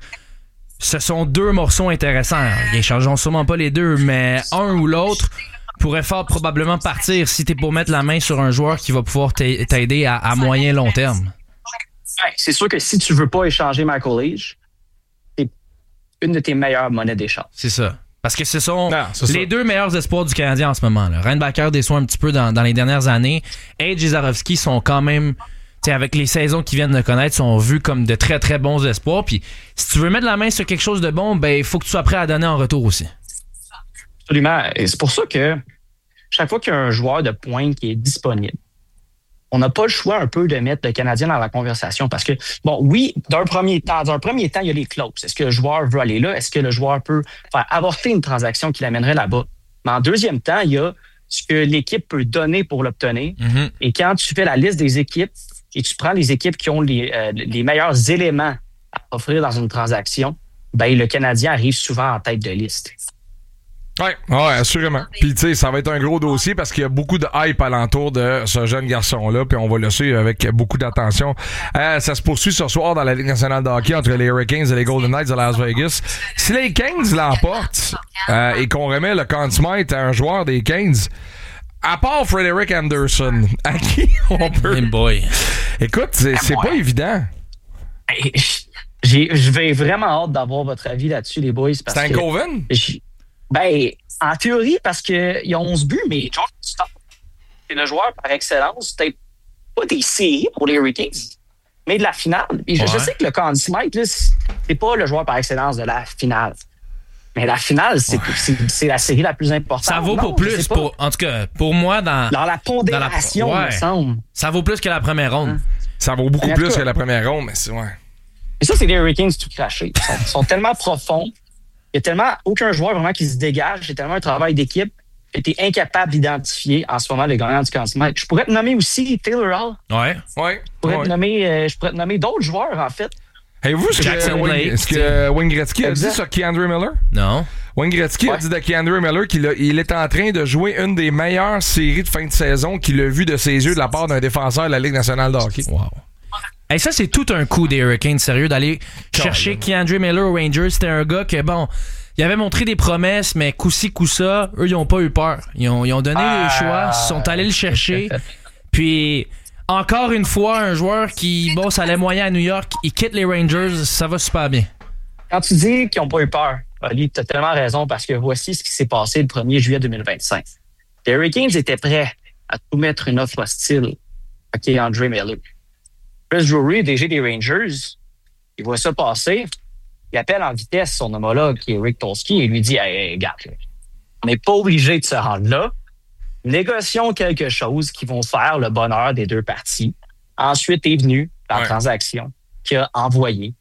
ce sont deux morceaux intéressants. Ils échangeront sûrement pas les deux, mais un ou l'autre pourrait fort probablement partir si t'es pour mettre la main sur un joueur qui va pouvoir t'aider à, à moyen long terme. Ouais, c'est sûr que si tu veux pas échanger Michael Age, c'est une de tes meilleures monnaies d'échange. C'est ça. Parce que ce sont non, les ça. deux meilleurs espoirs du Canadien en ce moment. Là. Reinbacker déçoit un petit peu dans, dans les dernières années. Age et Zarovski sont quand même, avec les saisons qu'ils viennent de connaître, sont vus comme de très très bons espoirs. Puis si tu veux mettre la main sur quelque chose de bon, ben il faut que tu sois prêt à donner en retour aussi. Absolument. Et c'est pour ça que chaque fois qu'il y a un joueur de pointe qui est disponible, on n'a pas le choix un peu de mettre le Canadien dans la conversation parce que, bon, oui, d'un premier temps, dans un premier temps, il y a les clauses. Est-ce que le joueur veut aller là? Est-ce que le joueur peut faire avorter une transaction qui l'amènerait là-bas? Mais en deuxième temps, il y a ce que l'équipe peut donner pour l'obtenir. Mm-hmm. Et quand tu fais la liste des équipes et tu prends les équipes qui ont les, euh, les meilleurs éléments à offrir dans une transaction, ben le Canadien arrive souvent en tête de liste. Oui, ouais, assurément. Puis, tu sais, ça va être un gros dossier parce qu'il y a beaucoup de hype alentour de ce jeune garçon-là, puis on va le suivre avec beaucoup d'attention. Euh, ça se poursuit ce soir dans la Ligue nationale de hockey entre les Hurricanes et les Golden Knights de Las Vegas. Si les Kings l'emportent euh, et qu'on remet le Conn Smythe à un joueur des Kings, à part Frederick Anderson, à qui on peut... Hey boy. Écoute, c'est, c'est pas évident. J'ai, je vais vraiment hâte d'avoir votre avis là-dessus, les boys. Parce c'est un que Coven? Ben, en théorie, parce qu'il y a onze buts, mais John Stone, c'est le joueur par excellence. Peut-être pas des séries pour les Hurricanes, mais de la finale. Et je, ouais. je sais que le Conn Smythe, là, c'est pas le joueur par excellence de la finale. Mais la finale, c'est, ouais. c'est, c'est la série la plus importante. Ça vaut non, pour plus. Pour, en tout cas, pour moi, dans, dans la pondération, dans la, ouais. il me semble. Ça vaut plus que la première ronde. Hein? Ça vaut beaucoup plus cas, que la première ronde, mais c'est ouais. Et ça, c'est les Hurricanes tout crachés. Ils sont, ils sont tellement profonds. Il y a tellement aucun joueur vraiment qui se dégage. C'est tellement un travail d'équipe que tu es incapable d'identifier en ce moment le gagnant du Conn Smythe. Je pourrais te nommer aussi Taylor Hall. Ouais, ouais. Je pourrais, ouais. Te, nommer, euh, je pourrais te nommer d'autres joueurs, en fait. Avez-vous ce que, Wayne, ce que Wayne Gretzky a dit sur Keandre Miller? Non. Wayne Gretzky ouais. a dit de Keandre Miller qu'il a, il est en train de jouer une des meilleures séries de fin de saison qu'il a vues de ses yeux de la part d'un défenseur de la Ligue nationale de hockey. Wow. Et hey, ça, c'est tout un coup des Hurricanes, sérieux, d'aller Carl, chercher Keandre Miller aux Rangers. C'était un gars que, bon, il avait montré des promesses, mais coup-ci, coup-ça, eux, ils ont pas eu peur. Ils ont, ils ont donné ah, le choix, ils sont allés le chercher. Puis, encore une fois, un joueur qui, bon, ça allait moyen à New York, il quitte les Rangers, ça va super bien. Quand tu dis qu'ils ont pas eu peur, Ali, tu as tellement raison, parce que voici ce qui s'est passé le premier juillet deux mille vingt-cinq. Les Hurricanes étaient prêts à tout mettre une offre hostile à Keandre Miller. Chris Drury, D G des Rangers, il voit ça passer. Il appelle en vitesse son homologue, qui est Rick Tolsky, et lui dit hey, « Hey, gars, on n'est pas obligé de se rendre là. Négocions quelque chose qui vont faire le bonheur des deux parties. » Ensuite est venu la ouais. transaction qui a envoyé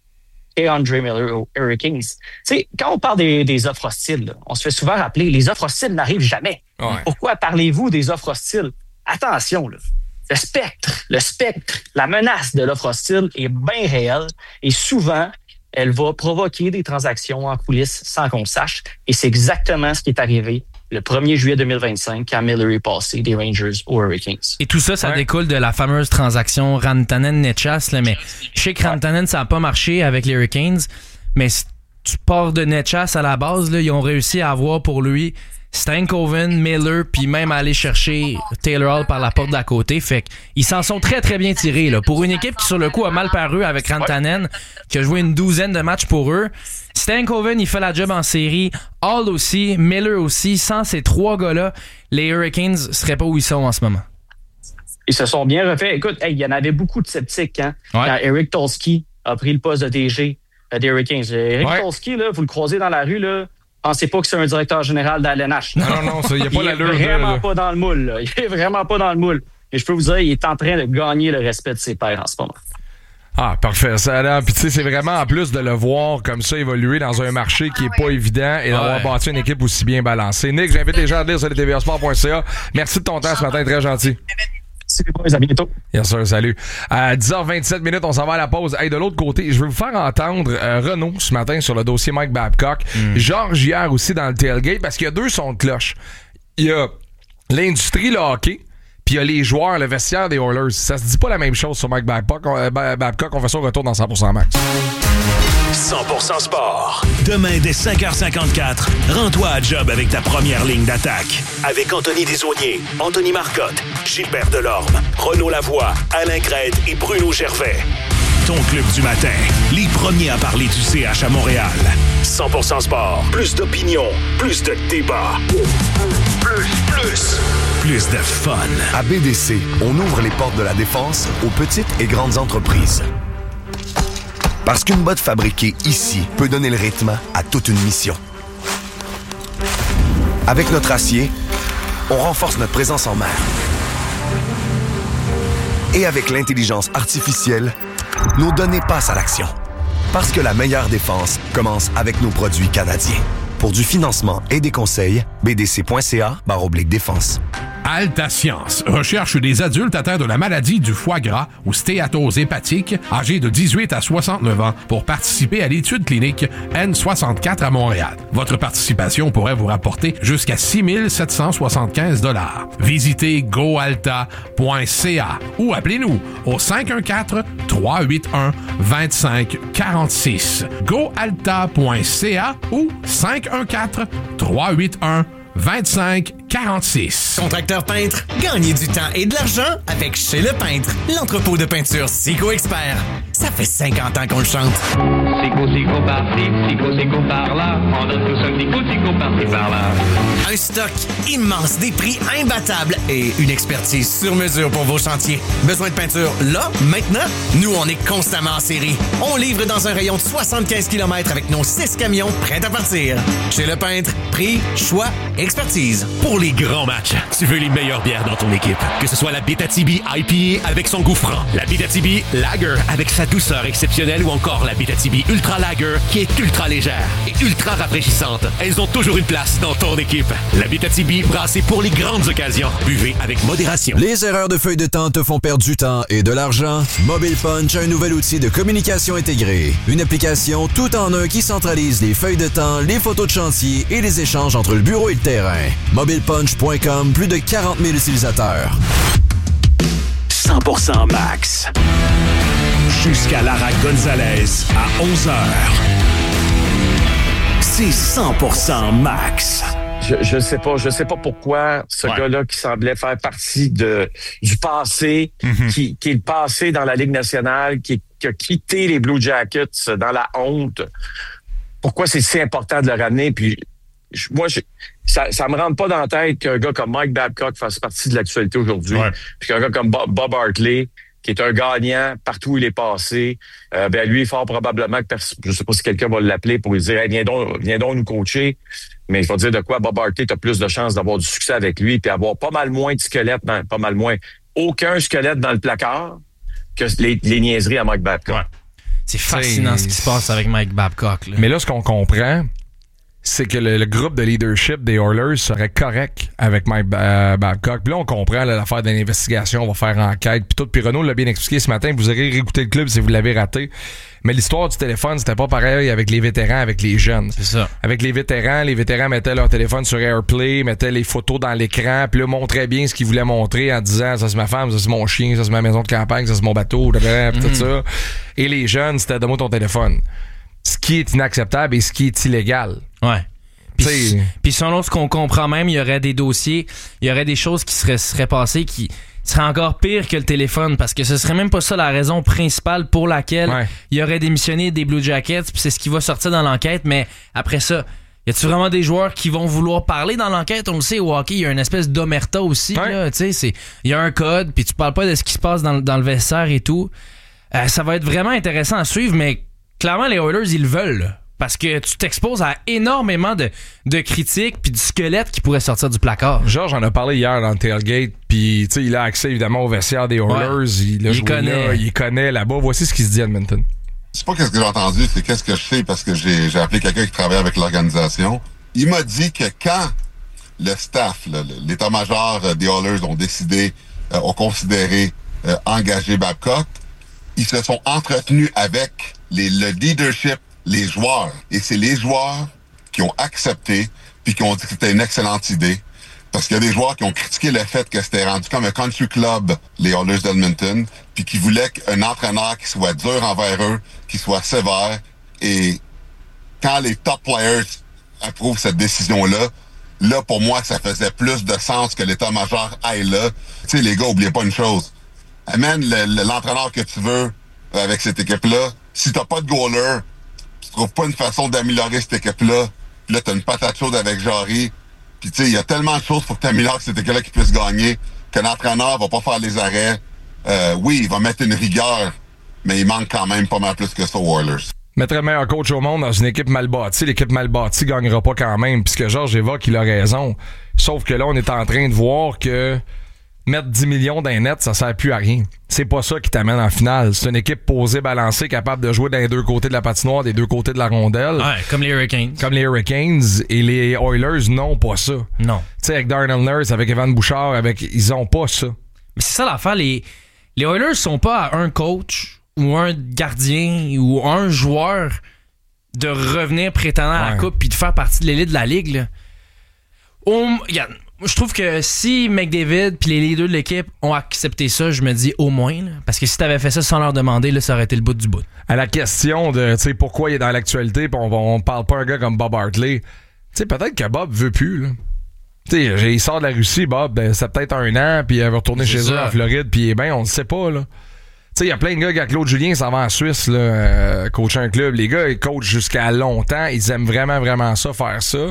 et Andre Miller aux Hurricanes. Tu sais, quand on parle des, des offres hostiles, là, on se fait souvent rappeler, les offres hostiles n'arrivent jamais. Ouais. Pourquoi parlez-vous des offres hostiles? Attention, là. Le spectre, le spectre, la menace de l'offre hostile est bien réelle et souvent, elle va provoquer des transactions en coulisses sans qu'on le sache. Et c'est exactement ce qui est arrivé le premier juillet deux mille vingt-cinq quand Miller est passé des Rangers aux Hurricanes. Et tout ça, ça ouais. découle de la fameuse transaction Rantanen-Netchas. Mais je sais que Rantanen, ça n'a pas marché avec les Hurricanes, mais si tu pars de Netchas à la base, là, ils ont réussi à avoir pour lui Stankoven, Miller, puis même aller chercher Taylor Hall par la porte d'à côté. Fait qu'ils s'en sont très, très bien tirés. Là. Pour une équipe qui, sur le coup, a mal paru avec Rantanen, qui a joué une douzaine de matchs pour eux, Stankoven, il fait la job en série. Hall aussi, Miller aussi. Sans ces trois gars-là, les Hurricanes seraient pas où ils sont en ce moment. Ils se sont bien refaits. Écoute, hey, il y en avait beaucoup de sceptiques hein, ouais. quand Eric Tolsky a pris le poste de D G des Hurricanes. Eric ouais. Tolsky, là, vous le croisez dans la rue, là, pensez pas que c'est un directeur général d'A L N H. Non, non, non, il n'y a pas l'allure de... Il est vraiment pas dans le moule. Là. Il est vraiment pas dans le moule. Et je peux vous dire, il est en train de gagner le respect de ses pairs en ce moment. Ah, parfait. Ça, puis tu sais, c'est vraiment en plus de le voir comme ça évoluer dans un marché qui est pas évident et d'avoir ouais. bâti une équipe aussi bien balancée. Nick, j'invite les gens à lire sur le T V A sport point C A. Merci de ton temps ce matin, très gentil. Merci les boys, à bientôt. Bien sûr, salut. À dix heures vingt-sept minutes, on s'en va à la pause. Hey, de l'autre côté, je vais vous faire entendre euh, Renaud ce matin sur le dossier Mike Babcock. Mm. Georges hier aussi dans le tailgate parce qu'il y a deux sons de cloche. Il y a l'industrie, le hockey, puis il y a les joueurs, le vestiaire des Oilers. Ça se dit pas la même chose sur Mike Babcock. Euh, Babcock, on fait ça au retour dans cent pour cent Max. cent pour cent Sport. Demain, dès cinq heures cinquante-quatre, rends-toi à job avec ta première ligne d'attaque. Avec Anthony Desaulniers, Anthony Marcotte, Gilbert Delorme, Renaud Lavoie, Alain Crête et Bruno Gervais. Ton club du matin. Les premiers à parler du C H à Montréal. cent pour cent Sport. Plus d'opinion, plus de débat. Plus, plus, plus de fun. À B D C, on ouvre les portes de la défense aux petites et grandes entreprises. Parce qu'une botte fabriquée ici peut donner le rythme à toute une mission. Avec notre acier, on renforce notre présence en mer. Et avec l'intelligence artificielle, nos données passent à l'action. Parce que la meilleure défense commence avec nos produits canadiens. Pour du financement et des conseils, b d c point c a barre oblique défense. Alta Science recherche des adultes atteints de la maladie du foie gras ou stéatose hépatique, âgés de dix-huit à soixante-neuf ans, pour participer à l'étude clinique N soixante-quatre à Montréal. Votre participation pourrait vous rapporter jusqu'à six mille sept cent soixante-quinze dollars. Visitez goalta point c a ou appelez-nous au cinq un quatre, trois huit un, deux cinq quatre six. goalta point c a ou cinq un quatre, trois huit un, deux cinq quarante-six. Contracteur peintre, gagnez du temps et de l'argent avec Chez Le Peintre, l'entrepôt de peinture Sico Expert. Ça fait cinquante ans qu'on le chante. Sico, Sico par-ci, Sico, Sico par-là. On donne tous un Sico, Sico par-ci, par-là. Un stock immense, des prix imbattables et une expertise sur mesure pour vos chantiers. Besoin de peinture là, maintenant? Nous, on est constamment en série. On livre dans un rayon de soixante-quinze kilomètres avec nos six camions prêts à partir. Chez Le Peintre, prix, choix, expertise. Pour les grands matchs, tu veux les meilleures bières dans ton équipe. Que ce soit la Abitibi I P A avec son goût franc, la Abitibi Lager avec sa douceur exceptionnelle ou encore la Abitibi Ultra Lager qui est ultra légère et ultra rafraîchissante. Elles ont toujours une place dans ton équipe. La Abitibi brassée pour les grandes occasions. Buvez avec modération. Les erreurs de feuille de temps te font perdre du temps et de l'argent? Mobile Punch a un nouvel outil de communication intégrée. Une application tout en un qui centralise les feuilles de temps, les photos de chantier et les échanges entre le bureau et le terrain. mobile punch point com, plus de quarante mille utilisateurs. cent pour cent Max. Jusqu'à Lara Gonzalez à onze heures. C'est cent pour cent Max. Je, je sais pas, je sais pas pourquoi ce ouais. gars-là qui semblait faire partie de du passé, mm-hmm. qui, qui est le passé dans la Ligue nationale, qui, qui a quitté les Blue Jackets dans la honte. Pourquoi c'est si important de le ramener? Puis je, moi, je, ça, ça me rentre pas dans la tête qu'un gars comme Mike Babcock fasse partie de l'actualité aujourd'hui, ouais. puis qu'un gars comme Bob, Bob Hartley, qui est un gagnant partout où il est passé, euh, ben lui, fort probablement que pers- je sais pas si quelqu'un va l'appeler pour lui dire hey, viens donc, viens donc nous coacher. Mais je vais te dire de quoi, Bob Hartley, t'as plus de chances d'avoir du succès avec lui, puis avoir pas mal moins de squelettes, dans, pas mal moins, aucun squelette dans le placard que les, les niaiseries à Mike Babcock. Ouais. C'est fascinant T'sais, ce qui se passe avec Mike Babcock. Là. Mais là, ce qu'on comprend, c'est que le, le groupe de leadership des Oilers serait correct avec Mike euh, Babcock. Puis là, on comprend là, l'affaire d'une investigation, on va faire enquête. Puis tout, puis Renaud l'a bien expliqué ce matin. Vous aurez réécouté le club si vous l'avez raté. Mais l'histoire du téléphone, c'était pas pareil avec les vétérans, avec les jeunes. C'est ça. Avec les vétérans, les vétérans mettaient leur téléphone sur AirPlay, mettaient les photos dans l'écran, puis là, montraient bien ce qu'ils voulaient montrer en disant « ça c'est ma femme, ça c'est mon chien, ça c'est ma maison de campagne, ça c'est mon bateau, puis tout Mm. ça. » Et les jeunes, c'était « donne-moi ton téléphone ». Ce qui est inacceptable et ce qui est illégal. Ouais. Puis, puis selon ce qu'on comprend même, il y aurait des dossiers, il y aurait des choses qui seraient, seraient passées qui seraient encore pires que le téléphone, parce que ce serait même pas ça la raison principale pour laquelle ouais. il aurait démissionné des Blue Jackets, puis c'est ce qui va sortir dans l'enquête. Mais après ça, y a-tu vraiment des joueurs qui vont vouloir parler dans l'enquête? On le sait, au hockey, il y a une espèce d'omerta aussi. Ouais. Là, tu sais, c'est, il y a un code, puis tu parles pas de ce qui se passe dans, dans le vestiaire et tout. Euh, ça va être vraiment intéressant à suivre, mais clairement, les Oilers, ils le veulent, là. Parce que tu t'exposes à énormément de, de critiques puis du squelette qui pourrait sortir du placard. Georges en a parlé hier dans le tailgate, puis il a accès évidemment au vestiaire des Oilers. Ouais. Il, a il joué connaît. Là, il connaît là-bas. Voici ce qu'il se dit à Edmonton. C'est pas qu'est-ce que j'ai entendu, c'est qu'est-ce que je sais parce que j'ai, j'ai appelé quelqu'un qui travaille avec l'organisation. Il m'a dit que quand le staff, là, l'état-major des Oilers ont décidé, euh, ont considéré euh, engager Babcock, ils se sont entretenus avec les, le leadership, les joueurs. Et c'est les joueurs qui ont accepté puis qui ont dit que c'était une excellente idée. Parce qu'il y a des joueurs qui ont critiqué le fait que c'était rendu comme un country club, les Oilers d'Edmonton, puis qui voulaient un entraîneur qui soit dur envers eux, qui soit sévère. Et quand les top players approuvent cette décision-là, là, pour moi, ça faisait plus de sens que l'état-major aille là. Tu sais, les gars, oubliez pas une chose. Amène le, le, l'entraîneur que tu veux avec cette équipe-là. Si t'as pas de goaler, tu trouves pas une façon d'améliorer cette équipe-là, puis là, t'as une patate chaude avec Jarry. Puis tu sais, il y a tellement de choses pour que t'améliores cette équipe-là qui puisse gagner, que l'entraîneur va pas faire les arrêts. Euh, oui, il va mettre une rigueur, mais il manque quand même pas mal plus que ça aux Oilers. Mettre le meilleur coach au monde dans une équipe mal bâtie, l'équipe mal bâtie gagnera pas quand même, puisque Georges évoque, il a raison. Sauf que là, on est en train de voir que mettre dix millions dans les nets, ça sert plus à rien. C'est pas ça qui t'amène en finale. C'est une équipe posée, balancée, capable de jouer dans les deux côtés de la patinoire, des deux côtés de la rondelle. Ouais, comme les Hurricanes. Comme les Hurricanes. Et les Oilers n'ont pas ça. Non. Tu sais, avec Darnell Nurse, avec Evan Bouchard, avec, ils ont pas ça. Mais c'est ça l'affaire. Les, les Oilers sont pas à un coach ou un gardien ou un joueur de revenir prétendant à la coupe puis de faire partie de l'élite de la ligue, là. On, regarde, je trouve que si McDavid puis les leaders de l'équipe ont accepté ça, je me dis au moins, là, parce que si t'avais fait ça sans leur demander, là, ça aurait été le bout du bout. À la question de, tu sais, pourquoi il est dans l'actualité, pis on, on parle pas un gars comme Bob Hartley, tu sais, peut-être que Bob veut plus, là. Tu sais, il sort de la Russie, Bob, ben, c'est peut-être un an, puis il va retourner c'est chez ça. eux en Floride, puis il est bien, on le sait pas, là. Tu sais, il y a plein de gars, quand Claude Julien s'en va en Suisse, là, euh, coacher un club. Les gars, ils coachent jusqu'à longtemps, ils aiment vraiment, vraiment ça, faire ça.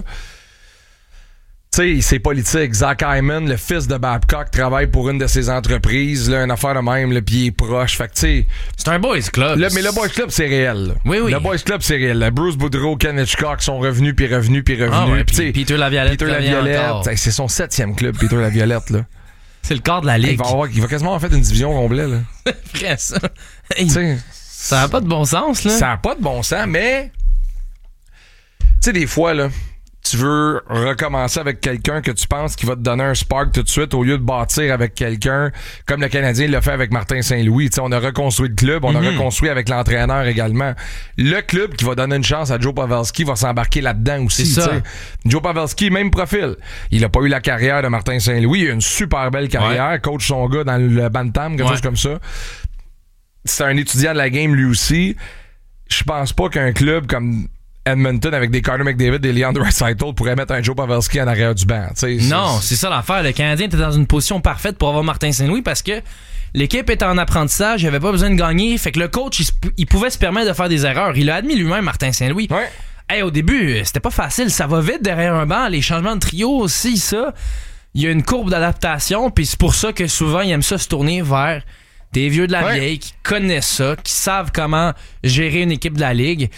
Tu sais, c'est politique. Zach Hyman, le fils de Babcock, travaille pour une de ses entreprises, là, une affaire de même, là, puis il est proche. Fait que, tu sais. C'est un boys club. Là, mais le boys club, c'est réel, là. Oui, oui. Le boys club, c'est réel. Là. Bruce Boudreau, Ken Hitchcock sont revenus, puis revenus, puis revenus. Ah ouais, pis, pis Peter Laviolette. Peter Laviolette. C'est son septième club, Peter Laviolette, là. C'est le quart de la ligue. Il va, avoir, il va quasiment avoir fait une division complète, là. Après ça. Hey, ça n'a pas de bon sens, là. Ça n'a pas de bon sens, mais. Tu sais, des fois, là. Tu veux recommencer avec quelqu'un que tu penses qui va te donner un spark tout de suite au lieu de bâtir avec quelqu'un comme le Canadien l'a fait avec Martin Saint-Louis. T'sais, on a reconstruit le club, on mm-hmm. a reconstruit avec l'entraîneur également. Le club qui va donner une chance à Joe Pavelski va s'embarquer là-dedans aussi. C'est ça. Joe Pavelski, même profil. Il a pas eu la carrière de Martin Saint-Louis. Il a une super belle carrière. Ouais. Coach son gars dans le Bantam, quelque ouais. chose comme ça. C'est un étudiant de la game lui aussi. Je pense pas qu'un club comme Edmonton avec des Connor McDavid et Leon Draisaitl pourrait mettre un Joe Pavelski en arrière du banc. C'est, non, c'est ça l'affaire. Le Canadien était dans une position parfaite pour avoir Martin Saint-Louis parce que l'équipe était en apprentissage, il avait pas besoin de gagner. Fait que le coach, il, il pouvait se permettre de faire des erreurs. Il a admis lui-même, Martin Saint-Louis. Ouais. Hey, au début, c'était pas facile. Ça va vite derrière un banc. Les changements de trio aussi, ça. Il y a une courbe d'adaptation. Puis c'est pour ça que souvent, il aime ça se tourner vers des vieux de la ouais. vieille qui connaissent ça, qui savent comment gérer une équipe de la Ligue.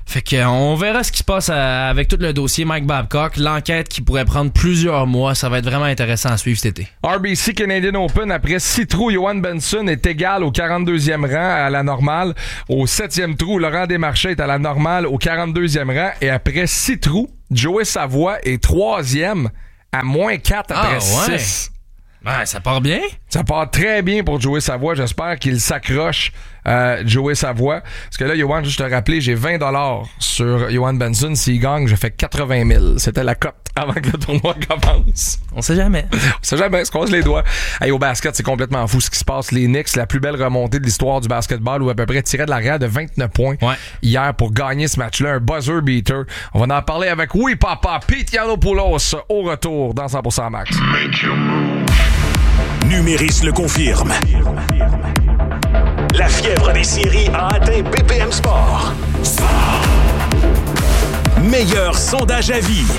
Fait que, on verra ce qui se passe à, avec tout le dossier Mike Babcock. L'enquête qui pourrait prendre plusieurs mois. Ça va être vraiment intéressant à suivre cet été. R B C Canadian Open, après six trous, Johan Benson est égal au quarante-deuxième rang à la normale. Au septième trou, Laurent Desmarchais est à la normale au quarante-deuxième rang. Et après six trous, Joey Savoie est troisième à moins quatre après ah, ouais. six. Ouais, ça part bien. Ça part très bien pour Joey Savoie. J'espère qu'il s'accroche, euh, Joey Savoie. Parce que là, Johan, juste te rappeler, j'ai vingt dollars sur Johan Benson. S'il gagne, je fais quatre-vingt mille. C'était la cote avant que le tournoi commence. On sait jamais. On sait jamais. Se croise les doigts. Hey, au basket, c'est complètement fou ce qui se passe. Les Knicks, la plus belle remontée de l'histoire du basketball, où à peu près tiraient de l'arrière de vingt-neuf points ouais. hier pour gagner ce match-là. Un buzzer beater. On va en parler avec Oui Papa, Pete Yiannopoulos au retour dans cent pour cent Max. Numéris le confirme. La fièvre des séries a atteint B P M Sport. Sport. Meilleur sondage à vie.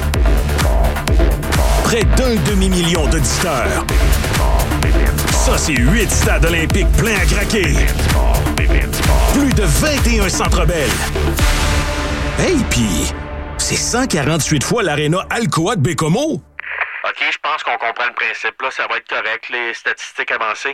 Près d'un demi-million d'auditeurs. Ça, c'est huit stades olympiques pleins à craquer. Plus de vingt et un centres belles. Hey, pis, c'est cent quarante-huit fois l'aréna Alcoa de Bécomo. OK, je pense qu'on comprend le principe. Là, ça va être correct, les statistiques avancées.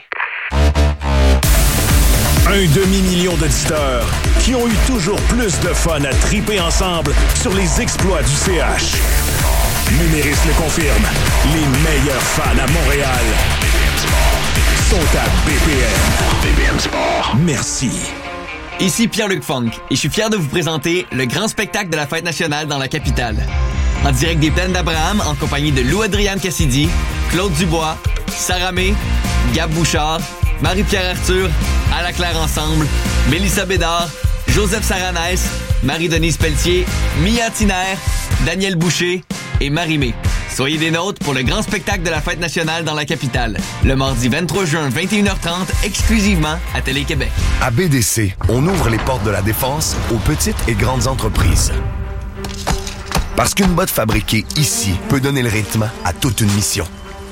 Un demi-million d'auditeurs qui ont eu toujours plus de fun à triper ensemble sur les exploits du C H. Numéris le confirme. Les meilleurs fans à Montréal sont à B P M. B P M Sport. Merci. Ici Pierre-Luc Funk et je suis fier de vous présenter le grand spectacle de la Fête nationale dans la capitale. En direct des Plaines d'Abraham, en compagnie de Lou-Adrienne Cassidy, Claude Dubois, Sarah May, Gab Bouchard, Marie-Pierre Arthur, À la Claire Ensemble, Mélissa Bédard, Joseph Saranès, Marie-Denise Pelletier, Mia Tiner, Daniel Boucher et Marie-Mé. Soyez des nôtres pour le grand spectacle de la Fête nationale dans la capitale. Le mardi vingt-trois juin, vingt et une heures trente, exclusivement à Télé-Québec. À B D C, on ouvre les portes de la défense aux petites et grandes entreprises. Parce qu'une botte fabriquée ici peut donner le rythme à toute une mission.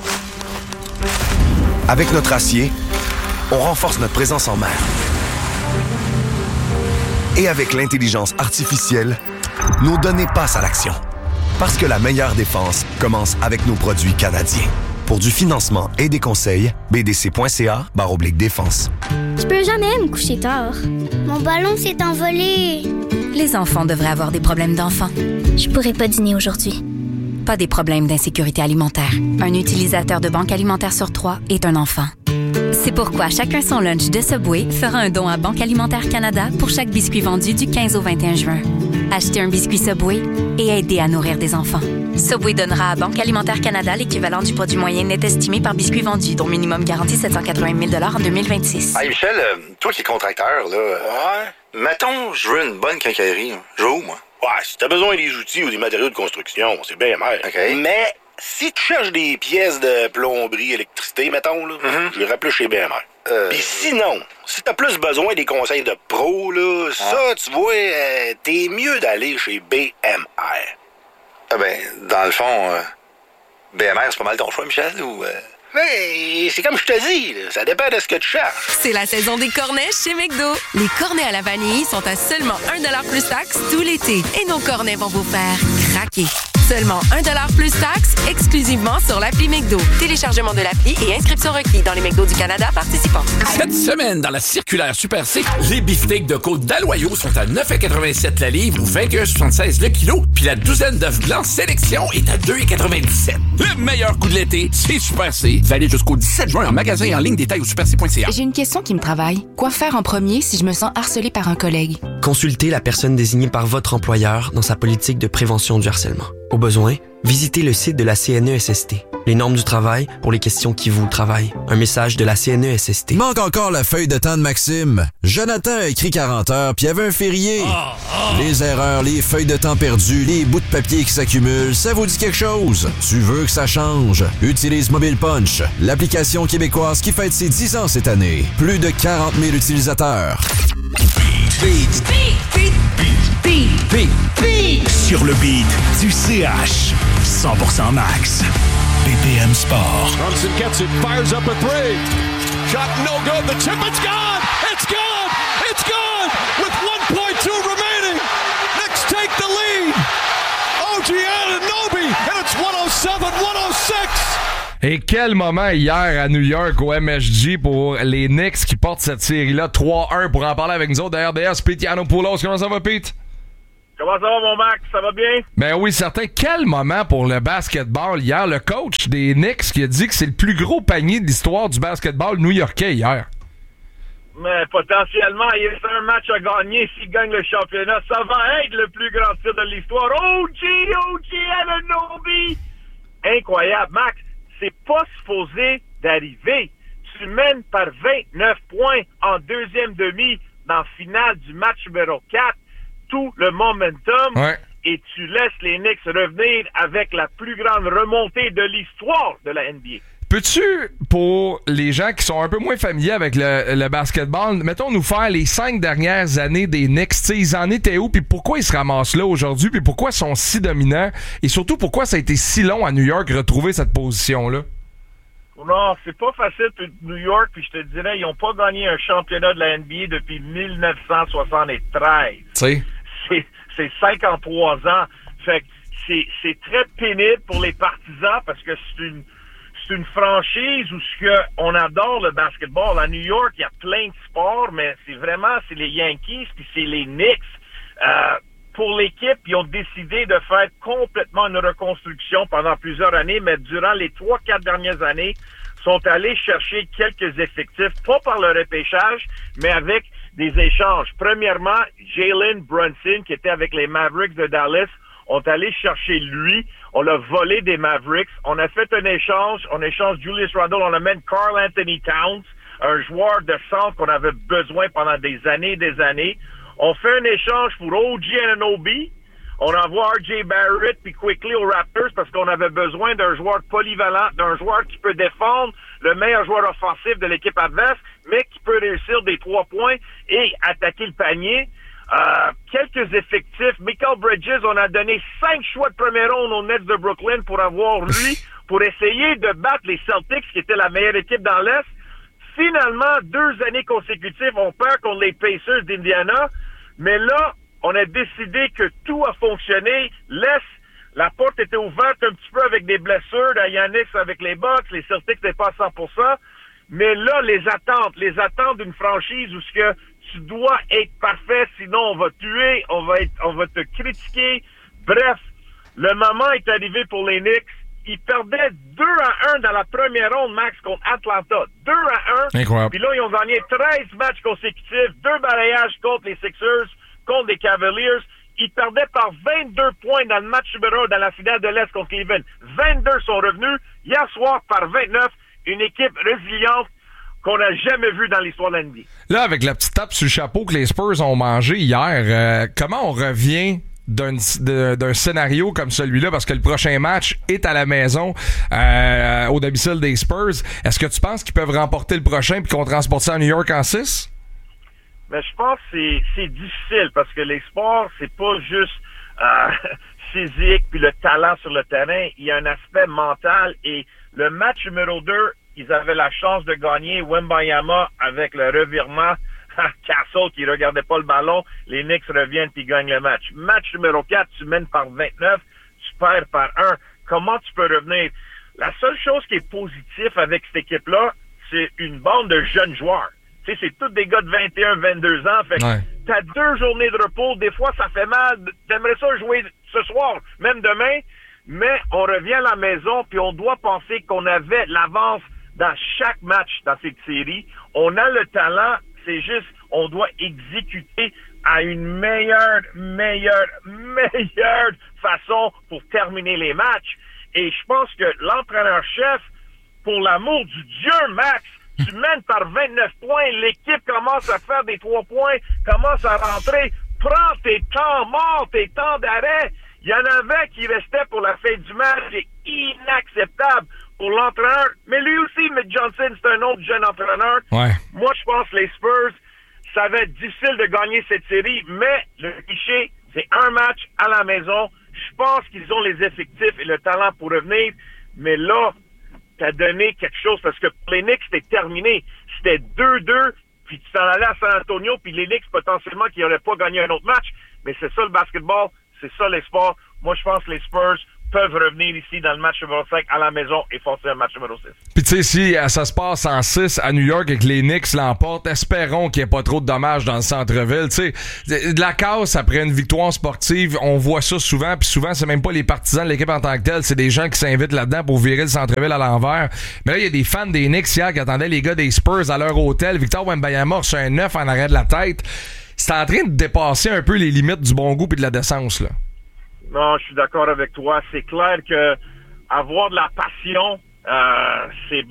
Avec notre acier, on renforce notre présence en mer. Et avec l'intelligence artificielle, nos données passent à l'action. Parce que la meilleure défense commence avec nos produits canadiens. Pour du financement et des conseils, b d c point c a barre oblique défense. Je peux jamais me coucher tard. Mon ballon s'est envolé. Les enfants devraient avoir des problèmes d'enfants. Je pourrais pas dîner aujourd'hui. Pas des problèmes d'insécurité alimentaire. Un utilisateur de banque alimentaire sur trois est un enfant. C'est pourquoi Chacun son lunch de Subway fera un don à Banque Alimentaire Canada pour chaque biscuit vendu du quinze au vingt et un juin. Achetez un biscuit Subway et aidez à nourrir des enfants. Subway donnera à Banque Alimentaire Canada l'équivalent du produit moyen net estimé par biscuit vendu, dont minimum garanti sept cent quatre-vingt mille dollars en deux mille vingt-six. Hey Michel, euh, toi qui es contracteur, là, ouais. Mettons, je veux une bonne quincaillerie. Je veux où, moi? Ouais, si t'as besoin des outils ou des matériaux de construction, c'est bien mer. OK. Mais si tu cherches des pièces de plomberie, électricité, mettons, là, mm-hmm. je les rappelle chez B M R. Euh... Puis sinon, si t'as plus besoin des conseils de pro, là, ah. ça, tu vois, euh, t'es mieux d'aller chez B M R. Ah ben, dans le fond, euh, B M R, c'est pas mal ton choix, Michel, ou... Euh... Mais c'est comme je te dis, là, ça dépend de ce que tu cherches. C'est la saison des cornets chez McDo. Les cornets à la vanille sont à seulement un dollar plus taxe tout l'été. Et nos cornets vont vous faire craquer. Seulement un dollar plus taxe, exclusivement sur l'appli McDo. Téléchargement de l'appli et inscription requis dans les McDo du Canada participants. Cette semaine, dans la circulaire Super C, les beefsteaks de côte d'Aloyau sont à neuf quatre-vingt-sept la livre ou vingt et un virgule soixante-seize le kilo, puis la douzaine d'œufs blancs sélection est à deux quatre-vingt-dix-sept. Le meilleur coup de l'été, c'est Super C. Valide jusqu'au dix-sept juin en magasin et en ligne, détail au super c point c a. J'ai une question qui me travaille. Quoi faire en premier si je me sens harcelée par un collègue? Consultez la personne désignée par votre employeur dans sa politique de prévention du harcèlement. Au besoin, visitez le site de la C N E S S T. Les normes du travail pour les questions qui vous travaillent. Un message de la C N E S S T. Il manque encore la feuille de temps de Maxime. Jonathan a écrit quarante heures, puis il y avait un férié. Oh, oh. Les erreurs, les feuilles de temps perdues, les bouts de papier qui s'accumulent, ça vous dit quelque chose? Tu veux que ça change? Utilise Mobile Punch, l'application québécoise qui fête ses dix ans cette année. Plus de quarante mille utilisateurs. Beat. Beat. Beat. Beat. Beat. Sur le beat du C H. cent pour cent max. B P M Sport. Thompson gets it, fires up a three. Shot no good. The tip, it's gone. It's gone. It's gone. With one point two remaining. Nick six! Et quel moment hier à New York au M S G pour les Knicks qui portent cette série-là trois un. Pour en parler avec nous autres de R D S, Pete Yiannopoulos. Comment ça va, Pete? Comment ça va, mon Max? Ça va bien? Ben oui, certain. Quel moment pour le basketball hier. Le coach des Knicks qui a dit que c'est le plus gros panier de l'histoire du basketball new-yorkais hier. Mais potentiellement, il reste un match à gagner. S'il gagne le championnat, ça va être le plus grand titre de l'histoire. O G, O G Anunoby! Incroyable, Max. C'est pas supposé d'arriver. Tu mènes par vingt-neuf points en deuxième demi dans la finale du match numéro quatre. Tout le momentum. Ouais. Et tu laisses les Knicks revenir avec la plus grande remontée de l'histoire de la N B A. Peux-tu, pour les gens qui sont un peu moins familiers avec le, le basketball, mettons nous faire les cinq dernières années des Knicks, t'sais, ils en étaient où, puis pourquoi ils se ramassent là aujourd'hui, puis pourquoi ils sont si dominants, et surtout pourquoi ça a été si long à New York de retrouver cette position-là? Non, c'est pas facile pour New York, puis je te dirais, ils n'ont pas gagné un championnat de la N B A depuis dix-neuf cent soixante-treize. T'sais? C'est, c'est cinquante-trois ans. Fait que c'est, c'est très pénible pour les partisans parce que c'est une C'est une franchise où ce que on adore le basketball. À New York, il y a plein de sports, mais c'est vraiment, c'est les Yankees puis c'est les Knicks. Euh, pour l'équipe, ils ont décidé de faire complètement une reconstruction pendant plusieurs années, mais durant les trois, quatre dernières années, sont allés chercher quelques effectifs, pas par le repêchage, mais avec des échanges. Premièrement, Jalen Brunson, qui était avec les Mavericks de Dallas, on est allé chercher lui, on l'a volé des Mavericks, on a fait un échange, on échange Julius Randle, on amène Karl Anthony Towns, un joueur de centre qu'on avait besoin pendant des années et des années. On fait un échange pour O G Anunoby, on envoie R J Barrett puis Quickly aux Raptors parce qu'on avait besoin d'un joueur polyvalent, d'un joueur qui peut défendre, le meilleur joueur offensif de l'équipe adverse, mais qui peut réussir des trois points et attaquer le panier. Euh, quelques effectifs. Mikal Bridges, on a donné cinq choix de première ronde aux Nets de Brooklyn pour avoir lui, pour essayer de battre les Celtics, qui étaient la meilleure équipe dans l'Est. Finalement, deux années consécutives, on perd contre les Pacers d'Indiana. Mais là, on a décidé que tout a fonctionné. L'Est, la porte était ouverte un petit peu avec des blessures. Giannis avec les Bucks, les Celtics n'étaient pas à cent pour cent. Mais là, les attentes, les attentes d'une franchise où ce que tu dois être parfait, sinon on va tuer, on va être, on va te critiquer. Bref, le moment est arrivé pour les Knicks. Ils perdaient deux à un dans la première ronde, Max, contre Atlanta. deux à un. Incroyable. Puis là, ils ont gagné treize matchs consécutifs, deux balayages contre les Sixers, contre les Cavaliers. Ils perdaient par vingt-deux points dans le match numéro un dans la finale de l'Est contre Cleveland. vingt-deux sont revenus. Hier soir, par vingt-neuf, une équipe résiliente qu'on n'a jamais vu dans l'histoire de l'N B A. Là, avec la petite tape sur le chapeau que les Spurs ont mangé hier, euh, comment on revient d'un, de, d'un scénario comme celui-là, parce que le prochain match est à la maison, euh, au domicile des Spurs. Est-ce que tu penses qu'ils peuvent remporter le prochain puis qu'on transporte ça à New York en six? Mais je pense que c'est, c'est difficile parce que les sports, c'est pas juste euh, physique puis le talent sur le terrain. Il y a un aspect mental et le match numéro deux, ils avaient la chance de gagner Wembanyama avec le revirement Castle qui regardait pas le ballon. Les Knicks reviennent puis gagnent le match. Match numéro quatre, tu mènes par vingt-neuf, tu perds par un. Comment tu peux revenir? La seule chose qui est positive avec cette équipe-là, c'est une bande de jeunes joueurs. Tu sais, c'est tous des gars de vingt et un, vingt-deux ans. Fait que ouais. T'as deux journées de repos. Des fois, ça fait mal. T'aimerais ça jouer ce soir, même demain. Mais on revient à la maison puis on doit penser qu'on avait l'avance dans chaque match dans cette série. On a le talent, c'est juste, on doit exécuter à une meilleure, meilleure, meilleure façon pour terminer les matchs. Et je pense que l'entraîneur-chef, pour l'amour du Dieu, Max, tu mènes par vingt-neuf points, l'équipe commence à faire des trois points, commence à rentrer, prends tes temps morts, tes temps d'arrêt. Il y en avait qui restaient pour la fin du match, c'est inacceptable pour l'entraîneur. Mais lui aussi, Mick Johnson, c'est un autre jeune entraîneur. Ouais. Moi, je pense que les Spurs, ça va être difficile de gagner cette série, mais le cliché, c'est un match à la maison. Je pense qu'ils ont les effectifs et le talent pour revenir, mais là, t'as donné quelque chose, parce que pour les Knicks, c'était terminé. C'était deux deux, puis tu t'en allais à San Antonio, puis les Knicks, potentiellement, qui n'auraient pas gagné un autre match. Mais c'est ça le basketball, c'est ça les sports. Moi, je pense que les Spurs peuvent revenir ici dans le match numéro cinq à la maison et forcer un match numéro six. Puis tu sais, si euh, ça se passe en six à New York et que les Knicks l'emportent, espérons qu'il n'y ait pas trop de dommages dans le centre-ville. Tu sais, de la casse après une victoire sportive, on voit ça souvent, puis souvent, c'est même pas les partisans de l'équipe en tant que telle, c'est des gens qui s'invitent là-dedans pour virer le centre-ville à l'envers. Mais là, il y a des fans des Knicks hier qui attendaient les gars des Spurs à leur hôtel. Victor Wembanyama reçoit un neuf en arrêt de la tête. C'est en train de dépasser un peu les limites du bon goût et de la décence, là. Non, je suis d'accord avec toi. C'est clair que avoir de la passion, euh, c'est